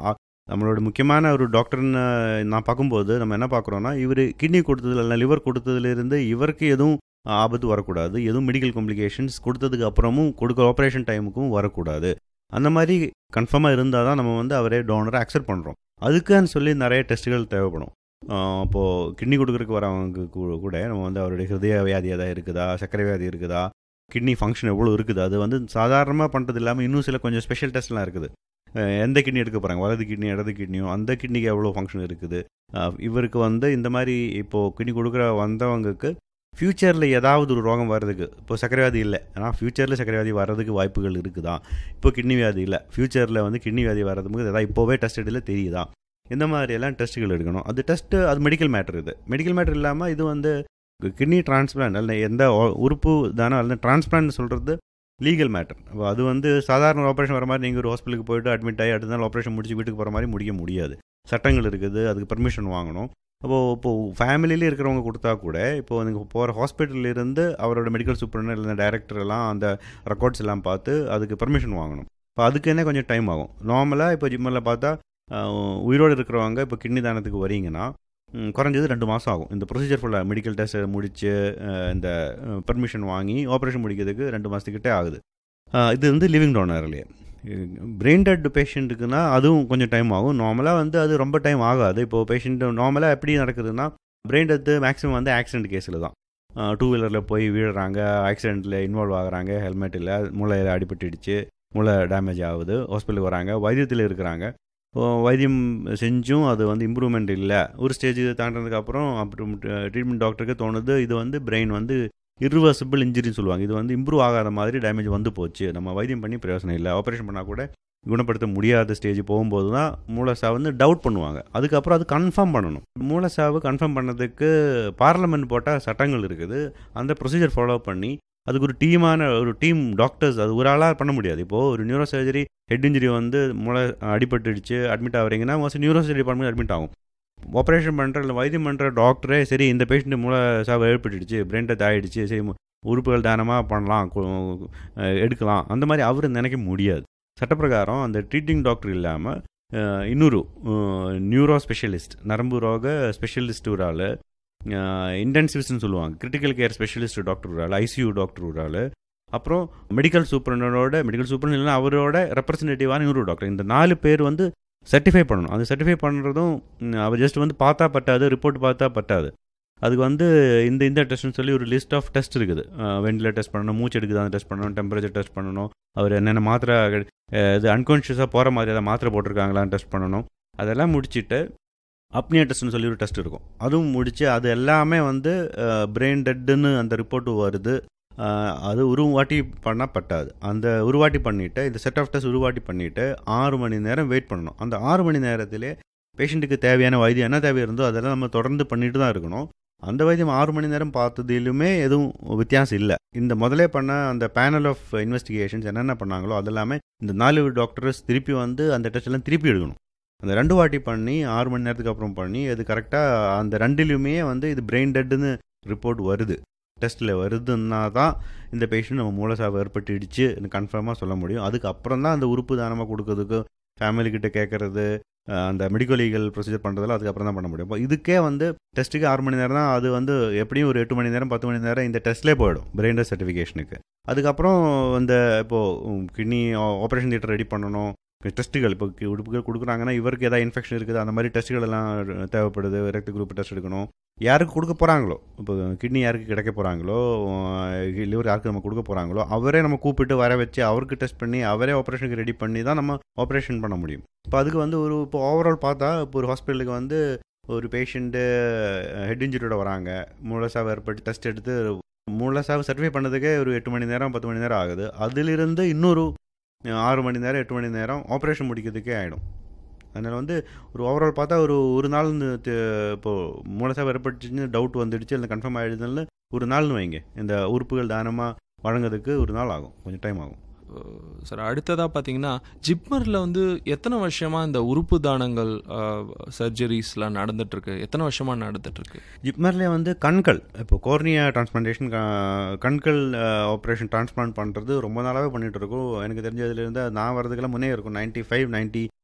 நம்மளோட முக்கியமான ஒரு டாக்டர்னு நான் பார்க்கும்போது நம்ம என்ன பார்க்குறோன்னா, இவர் கிட்னி கொடுத்ததுல இல்லை லிவர் கொடுத்ததுலேருந்து இவருக்கு எதுவும் ஆபத்து வரக்கூடாது, எதுவும் மெடிக்கல் காம்ப்ளிகேஷன்ஸ் கொடுத்ததுக்கு அப்புறமும் கொடுக்க ஆப்ரேஷன் டைமுக்கும் வரக்கூடாது. அந்த மாதிரி கன்ஃபார்மாக இருந்தால் தான் நம்ம வந்து அவரே டோனரை அக்செப்ட் பண்ணுறோம். அதுக்குன்னு சொல்லி நிறைய டெஸ்ட்டுகள் தேவைப்படும். அப்போது கிட்னி கொடுக்குறதுக்கு வரவங்க கூட நம்ம வந்து அவருடைய ஹிருதய வியாதி எதாவது இருக்குதா, சர்க்கரை வியாதி இருக்குதா, கிட்னி ஃபங்க்ஷன் எவ்வளோ இருக்குது, அது வந்து சாதாரணமாக பண்ணுறது இல்லாமல் இன்னும் சில கொஞ்சம் ஸ்பெஷல் டெஸ்ட்லாம் இருக்குது. எந்த கிட்னி எடுக்க போகிறாங்க, வலது கிட்னி இடது கிட்னியும், அந்த கிட்னிக்கு எவ்வளோ ஃபங்க்ஷன் இருக்குது. இவருக்கு வந்து இந்த மாதிரி இப்போது கிட்னி கொடுக்குற வந்தவங்களுக்கு ஃப்யூச்சரில் ஏதாவது ஒரு ரோகம் வர்றதுக்கு, இப்போ சர்க்கரை வியாதி இல்லை ஆனால் ஃப்யூச்சரில் சர்க்கரை வியாதி வர்றதுக்கு வாய்ப்புகள் இருக்குதா, இப்போ கிட்னி வியாதி இல்லை ஃப்யூச்சரில் வந்து கிட்னி வியாதி வர்றதுக்கு ஏதாவது இப்போவே டெஸ்ட் எடுல தெரியுதா, இந்த மாதிரியெல்லாம் டெஸ்ட்டுகள் எடுக்கணும். அது டெஸ்ட்டு அது மெடிக்கல் மேட்டர். இது மெடிக்கல் மேட்டர் இல்லாமல் இது வந்து கிட்னி டிரான்ஸ்பிளான்ட் அல்ல எந்த உறுப்பு தானோ அல்ல டிரான்ஸ்பிளான்ட் சொல்கிறது லீகல் மேட்டர். அது வந்து சாதாரண ஆப்ரேஷன் வர மாதிரி நீங்கள் ஒரு ஹாஸ்பிட்டலுக்கு போய்ட்டு அட்மிட் ஆகி அடுத்த நாள் ஆப்ரேஷன் முடிச்சு வீட்டுக்கு போகிற மாதிரி முடிக்க முடியாது. சட்டங்கள் இருக்குது, அதுக்கு பெர்மிஷன் வாங்கணும். அப்போது இப்போது ஃபேமிலியிலே இருக்கிறவங்க கொடுத்தா கூட இப்போது நீங்கள் போகிற ஹாஸ்பிட்டல்லேருந்து அவரோட மெடிக்கல் சூப்பர்டென்ட் இல்லை டைரக்டர் எல்லாம் அந்த ரெக்கார்ட்ஸ் எல்லாம் பார்த்து அதுக்கு பெர்மிஷன் வாங்கணும். இப்போ அதுக்கு என்ன கொஞ்சம் டைம் ஆகும். நார்மலாக இப்போ ஜிம்மில் பார்த்தா உயிரோடு இருக்கிறவங்க இப்போ கிட்னி தானத்துக்கு வரீங்கன்னா குறைஞ்சது ரெண்டு மாதம் ஆகும். இந்த ப்ரொசீஜர் ஃபுல்லாக மெடிக்கல் டெஸ்ட் முடித்து இந்த பெர்மிஷன் வாங்கி ஆப்ரேஷன் முடிக்கிறதுக்கு ரெண்டு மாதத்துக்கிட்டே ஆகுது. இது வந்து லிவிங் டோனர்லேயே. பிரெயின் டெட் பேஷண்ட்டுக்குன்னா அதுவும் கொஞ்சம் டைம் ஆகும். நார்மலாக வந்து அது ரொம்ப டைம் ஆகாது. இப்போது பேஷண்ட்டு நார்மலாக எப்படி நடக்குதுன்னா, பிரெயின் டெத்து மேக்ஸிமம் வந்து ஆக்சிடென்ட் கேஸில் தான். டூ வீலரில் போய் வீழுறாங்க, ஆக்சிடெண்ட்டில் இன்வால்வ் ஆகுறாங்க, ஹெல்மெட் இல்லை, மூளையில் அடிபட்டுடுச்சு, மூளை டேமேஜ் ஆகுது, ஹாஸ்பிட்டலுக்கு வராங்க, வைத்தியத்தில் இருக்கிறாங்க. வைத்தியம் செஞ்சும் அது வந்து இம்ப்ரூவ்மெண்ட் இல்லை. ஒரு ஸ்டேஜ் தாண்டினதுக்கப்புறம் அப்புறம் ட்ரீட்மெண்ட் டாக்டருக்கு தோணுது இது வந்து பிரெயின் வந்து இர்ரிவர்சிபிள் இன்ஜுரின்னு சொல்லுவாங்க, இது வந்து இம்ப்ரூவ் ஆகாத மாதிரி டேமேஜ் வந்து போச்சு, நம்ம வைத்தியம் பண்ணி பிரயோசனம் இல்லை, ஆப்ரேஷன் பண்ணால் கூட குணப்படுத்த முடியாத ஸ்டேஜ் போகும்போது தான் மூளைசாவு வந்து டவுட் பண்ணுவாங்க. அதுக்கப்புறம் அது கன்ஃபார்ம் பண்ணணும். மூளைசாவு கன்ஃபார்ம் பண்ணதுக்கு பார்லமெண்ட் போட்டால் சட்டங்கள் இருக்குது. அந்த ப்ரொசீஜர் ஃபாலோ பண்ணி அதுக்கு ஒரு டீமான ஒரு டீம் டாக்டர்ஸ், அது ஒரு ஆளாக பண்ண முடியாது. இப்போது ஒரு நியூரோ சர்ஜரி ஹெட் இன்ஜுரி வந்து மூளை அடிபட்டுடுச்சு admit ஆகிறீங்கன்னா mostly neuro surgery department admit ஆகும். ஆப்ரேஷன் பண்ணுற இல்லை வைத்தியம் பண்ணுற டாக்டரே சரி இந்த பேஷண்ட்டு மூளை சாவு ஏற்பட்டுடுச்சு, பிரெயின் டெத் ஆகிடுச்சு, சரி உறுப்புகள் தானமாக பண்ணலாம் எடுக்கலாம், அந்த மாதிரி அவர் நினைக்க முடியாது. சட்டப்பிரகாரம் அந்த ட்ரீட்டிங் டாக்டர் இல்லாமல் இன்னொரு நியூரோ ஸ்பெஷலிஸ்ட், நரம்பு ரோக ஸ்பெஷலிஸ்ட் ஒரு ஆள், இன்டென்சிவ்ஸ்ன்னு சொல்லுவாங்க, கிரிட்டிக்கல் கேர் ஸ்பெஷலிஸ்ட் டாக்டர் ஒரு ஆள், ஐசியூ டாக்டர் ஒரு ஆள், அப்புறம் மெடிக்கல் சூப்பரண்டோட மெடிக்கல் சூப்பரண்ட் இல்லைன்னா அவரோட ரெப்ரஸன்டேட்டிவான இன்னொரு டாக்டர், இந்த நாலு பேர் வந்து சர்டிஃபை பண்ணணும். அது சர்டிஃபை பண்ணுறதும் அவர் ஜஸ்ட் வந்து பார்த்தா பட்டாது, ரிப்போர்ட் பார்த்தா பட்டாது. அதுக்கு வந்து இந்த இந்த டெஸ்ட்னு சொல்லி ஒரு லிஸ்ட் ஆஃப் டெஸ்ட் இருக்குது. வெண்டிலேட்டர் டெஸ்ட் பண்ணணும், மூச்சு எடுக்குது அந்த டெஸ்ட் பண்ணணும், டெம்பரேச்சர் டெஸ்ட் பண்ணணும், அவர் என்னென்ன மாத்திரை இது அன்கான்ஷியஸாக போகிற மாதிரி அதை மாத்திரை போட்டிருக்காங்களான்னு டெஸ்ட் பண்ணணும். அதெல்லாம் முடிச்சுட்டு அப்னியா டெஸ்ட்னு சொல்லி ஒரு டெஸ்ட் இருக்கும், அதுவும் முடித்து அது எல்லாமே வந்து பிரெயின் டெட்டுன்னு அந்த ரிப்போர்ட்டு வருது. அது ஒரு வாட்டி பண்ணால் பட்டாது. அந்த ஒரு வாட்டி பண்ணிவிட்டு இந்த செட் ஆஃப் டெஸ்ட் ஒரு வாட்டி பண்ணிவிட்டு ஆறு மணி நேரம் வெயிட் பண்ணணும். அந்த ஆறு மணி நேரத்திலே பேஷண்ட்டுக்கு தேவையான வைத்தியம் என்ன தேவை இருந்தோ அதெல்லாம் நம்ம தொடர்ந்து பண்ணிட்டு தான் இருக்கணும். அந்த வைத்தியம் ஆறு மணி நேரம் பார்த்ததிலுமே எதுவும் வித்தியாசம் இல்லை. இந்த முதலே பண்ண அந்த பேனல் ஆஃப் இன்வெஸ்டிகேஷன்ஸ் என்னென்ன பண்ணாங்களோ அதெல்லாமே இந்த நாலு டாக்டர்ஸ் திருப்பி வந்து அந்த டெஸ்ட் எல்லாம் திருப்பி எடுக்கணும். அந்த ரெண்டு வாட்டி பண்ணி ஆறு மணி நேரத்துக்கு அப்புறம் பண்ணி அது கரெக்டாக அந்த ரெண்டுலேயுமே வந்து இது பிரெயின் டெட்டுன்னு ரிப்போர்ட் வருது, டெஸ்ட்டில் வருதுன்னா தான் இந்த பேஷண்ட் நம்ம மூளைசாவு ஏற்பட்டுடுச்சு கன்ஃபார்மாக சொல்ல முடியும். அதுக்கப்புறம் தான் அந்த உறுப்பு தானமாக கொடுக்கறதுக்கு ஃபேமிலிக்கிட்ட கேட்குறது, அந்த மெடிக்கல் லீகல் ப்ரொசீஜர் பண்ணுறதெல்லாம் அதுக்கப்புறம் தான் பண்ண முடியும். இப்போ இதுக்கே வந்து டெஸ்ட்டுக்கு ஆறு மணி நேரம் தான், அது வந்து எப்படியும் ஒரு எட்டு மணி நேரம் பத்து மணி நேரம் இந்த டெஸ்ட்லேயே போயிடும் பிரெயின் டெஸ்ட் சர்டிஃபிகேஷனுக்கு. அதுக்கப்புறம் இந்த இப்போது கிட்னி ஆப்ரேஷன் தியேட்டர் ரெடி பண்ணணும், டெஸ்ட்டுகள் இப்போ உறுப்புகள் கொடுக்குறாங்கன்னா இவருக்கு ஏதாவது இன்ஃபெக்ஷன் இருக்குது அந்த மாதிரி டெஸ்ட்டுகள் எல்லாம் தேவைப்படுது. ரத்த குரூப் டெஸ்ட் எடுக்கணும், யாருக்கு கொடுக்க போகிறாங்களோ, இப்போ கிட்னி யாருக்கு கிடைக்க போகிறாங்களோ, லிவர் யாருக்கு நம்ம கொடுக்க போகிறாங்களோ அவரே நம்ம கூப்பிட்டு வர வச்சு அவருக்கு டெஸ்ட் பண்ணி அவரே ஆப்ரேஷனுக்கு ரெடி பண்ணி தான் நம்ம ஆப்ரேஷன் பண்ண முடியும். இப்போ அதுக்கு வந்து ஒரு இப்போ ஓவரால் பார்த்தா இப்போ ஒரு ஹாஸ்பிட்டலுக்கு வந்து ஒரு பேஷண்ட்டு ஹெட் இன்ஜுரியோட வராங்க, மூளைசாவு ஏற்பட்டு டெஸ்ட் எடுத்து மூளைசாவு சர்டிஃபை பண்ணதுக்கே ஒரு எட்டு மணி நேரம் பத்து மணி நேரம் ஆகுது. அதிலிருந்து இன்னொரு ஆறு மணி நேரம் எட்டு மணி நேரம் ஆப்ரேஷன் முடிக்கிறதுக்கே ஆகிடும். அதனால் வந்து ஒரு ஓவரால் பார்த்தா ஒரு ஒரு நாள் இப்போது மூளைசாவு ஏற்பட்டுச்சுன்னு டவுட் வந்துடுச்சு இல்லை கன்ஃபார்ம் ஆகிடுதுன்னு ஒரு நாள்னு வைங்க, இந்த உறுப்புகள் தானமாக வழங்குறதுக்கு ஒரு நாள் ஆகும், கொஞ்சம் டைம் ஆகும். சார் அடுத்ததாக பார்த்தீங்கன்னா ஜிப்மரில் வந்து எத்தனை வருஷமாக இந்த உறுப்பு தானங்கள் சர்ஜரிஸ்லாம் நடந்துகிட்ருக்கு, எத்தனை வருஷமாக நடந்துகிட்ருக்கு? ஜிப்மர்லேயே வந்து கண்கள் இப்போ கோர்னியா டிரான்ஸ்பிளான்டேஷன் கண்கள் ஆப்ரேஷன் டிரான்ஸ்பிளான்ட் பண்ணுறது ரொம்ப நாளாகவே பண்ணிகிட்டு இருக்கோம். எனக்கு தெரிஞ்சதுலேருந்து நான் வரதுக்கெல்லாம் முன்னே இருக்கும், நைன்ட்டி ஃபைவ் நைன்ட்டி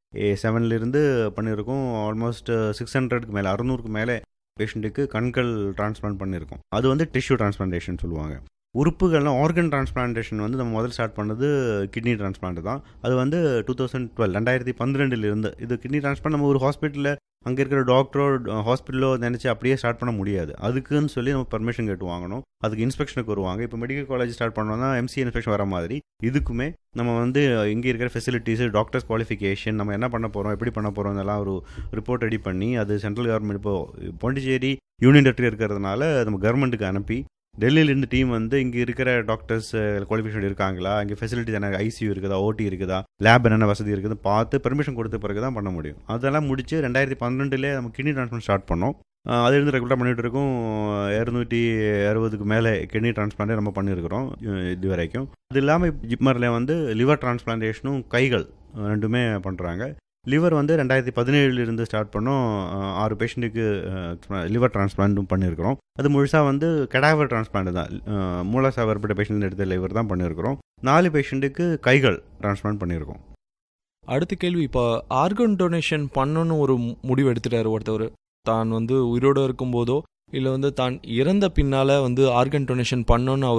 செவன்லேருந்து பண்ணியிருக்கோம். ஆல்மோஸ்ட் சிக்ஸ் ஹண்ட்ரடுக்கு மேலே அறுநூறுக்கு மேலே பேஷண்ட்டுக்கு கண்கள் டிரான்ஸ்பிளான்ட் பண்ணியிருக்கோம். அது வந்து டிஷ்யூ டிரான்ஸ்பிளான்டேஷன் சொல்லுவாங்க. உறுப்புகள்லாம் ஆர்கன் டிரான்ஸ்பிளான்டேஷன் வந்து நம்ம முதல் ஸ்டார்ட் பண்ணது கிட்னி டிரான்ஸ்பிளான்ட் தான். அது வந்து டூ தௌசண்ட் டுவெல் ரெண்டாயிரத்தி பன்னிரெண்டுலேருந்து இது கிட்னி டிரான்ஸ்பிளான்ட் நம்ம ஒரு ஹாஸ்பிட்டலில் அங்கே இருக்கிற டாக்டரோ ஹாஸ்பிட்டலோ நினச்சி அப்படியே ஸ்டார்ட் பண்ண முடியாது. அதுக்குன்னு சொல்லி நம்ம பர்மிஷன் கேட்டு வாங்கணும். அதுக்கு இன்ஸ்பெக்ஷனுக்கு வருவாங்க. இப்போ மெடிக்கல் காலேஜ் ஸ்டார்ட் பண்ணோம்னா எம்சி இன்ஸ்பெக்ஷன் வர மாதிரி இதுக்குமே நம்ம வந்து இங்கே இருக்கிற ஃபெசிலிட்டிஸ், டாக்டர்ஸ் குவாலிஃபிகேஷன், நம்ம என்ன பண்ண போகிறோம், எப்படி பண்ண போகிறோம், இதெல்லாம் ஒரு ரிப்போர்ட் ரெடி பண்ணி அது சென்ட்ரல் கவர்மெண்ட் இப்போ பாண்டிச்சேரி யூனியன் டெரிட்டரி இருக்கிறதுனால நம்ம கவர்மெண்ட்டுக்கு அனுப்பி டெல்லியிலேருந்து டீம் வந்து இங்கே இருக்கிற டாக்டர்ஸ் குவாலிஃபிகேஷன் இருக்காங்களா, இங்கே ஃபெசிலிட்டிஸ் என்ன, ஐசியூ இருக்குதா, ஓடி இருக்குதா, லேப் என்னென்ன வசதி இருக்குது பார்த்து பெர்மிஷன் கொடுத்த பிறகு தான் பண்ண முடியும். அதெல்லாம் முடிச்சு ரெண்டாயிரத்தி பன்னெண்டுலேயே நம்ம கிட்னி டிரான்ஸ்பிளான்ட் ஸ்டார்ட் பண்ணோம். அதிலிருந்து ரெகுலராக பண்ணிகிட்டு இருக்கோம். இரநூத்தி அறுபதுக்கு மேலே கிட்னி டிரான்ஸ்பிளான்டே நம்ம பண்ணியிருக்கிறோம் இது வரைக்கும். அது இல்லாமல் ஜிப்மரில் வந்து லிவர் டிரான்ஸ்பிளான்டேஷனும் கைகள் ரெண்டுமே பண்ணுறாங்க. லிவர் வந்து ரெண்டாயிரத்தி பதினேழுலேருந்து ஸ்டார்ட் பண்ணோம். ஆறு பேஷண்ட்டுக்கு லிவர் டிரான்ஸ்பிளான்ட்டும் பண்ணியிருக்கிறோம். அது முழுசாக வந்து கெடாவர் டிரான்ஸ்பிளான்ட் தான், மூலசாவரப்பட்ட பேஷண்ட் எடுத்த லிவர் தான் பண்ணியிருக்கிறோம். நாலு பேஷண்ட்டுக்கு கைகள் டிரான்ஸ்பிளான்ட் பண்ணியிருக்கோம். அடுத்த கேள்வி, இப்போ ஆர்கன் டொனேஷன் பண்ணணும்னு ஒரு முடிவு எடுத்துட்டாரு ஒருத்தவர், தான் வந்து உயிரோடு இருக்கும்போதோ இல்லை வந்து தான் இறந்த பின்னால் வந்து ஆர்கன் டொனேஷன் பண்ணணும்னு அவர்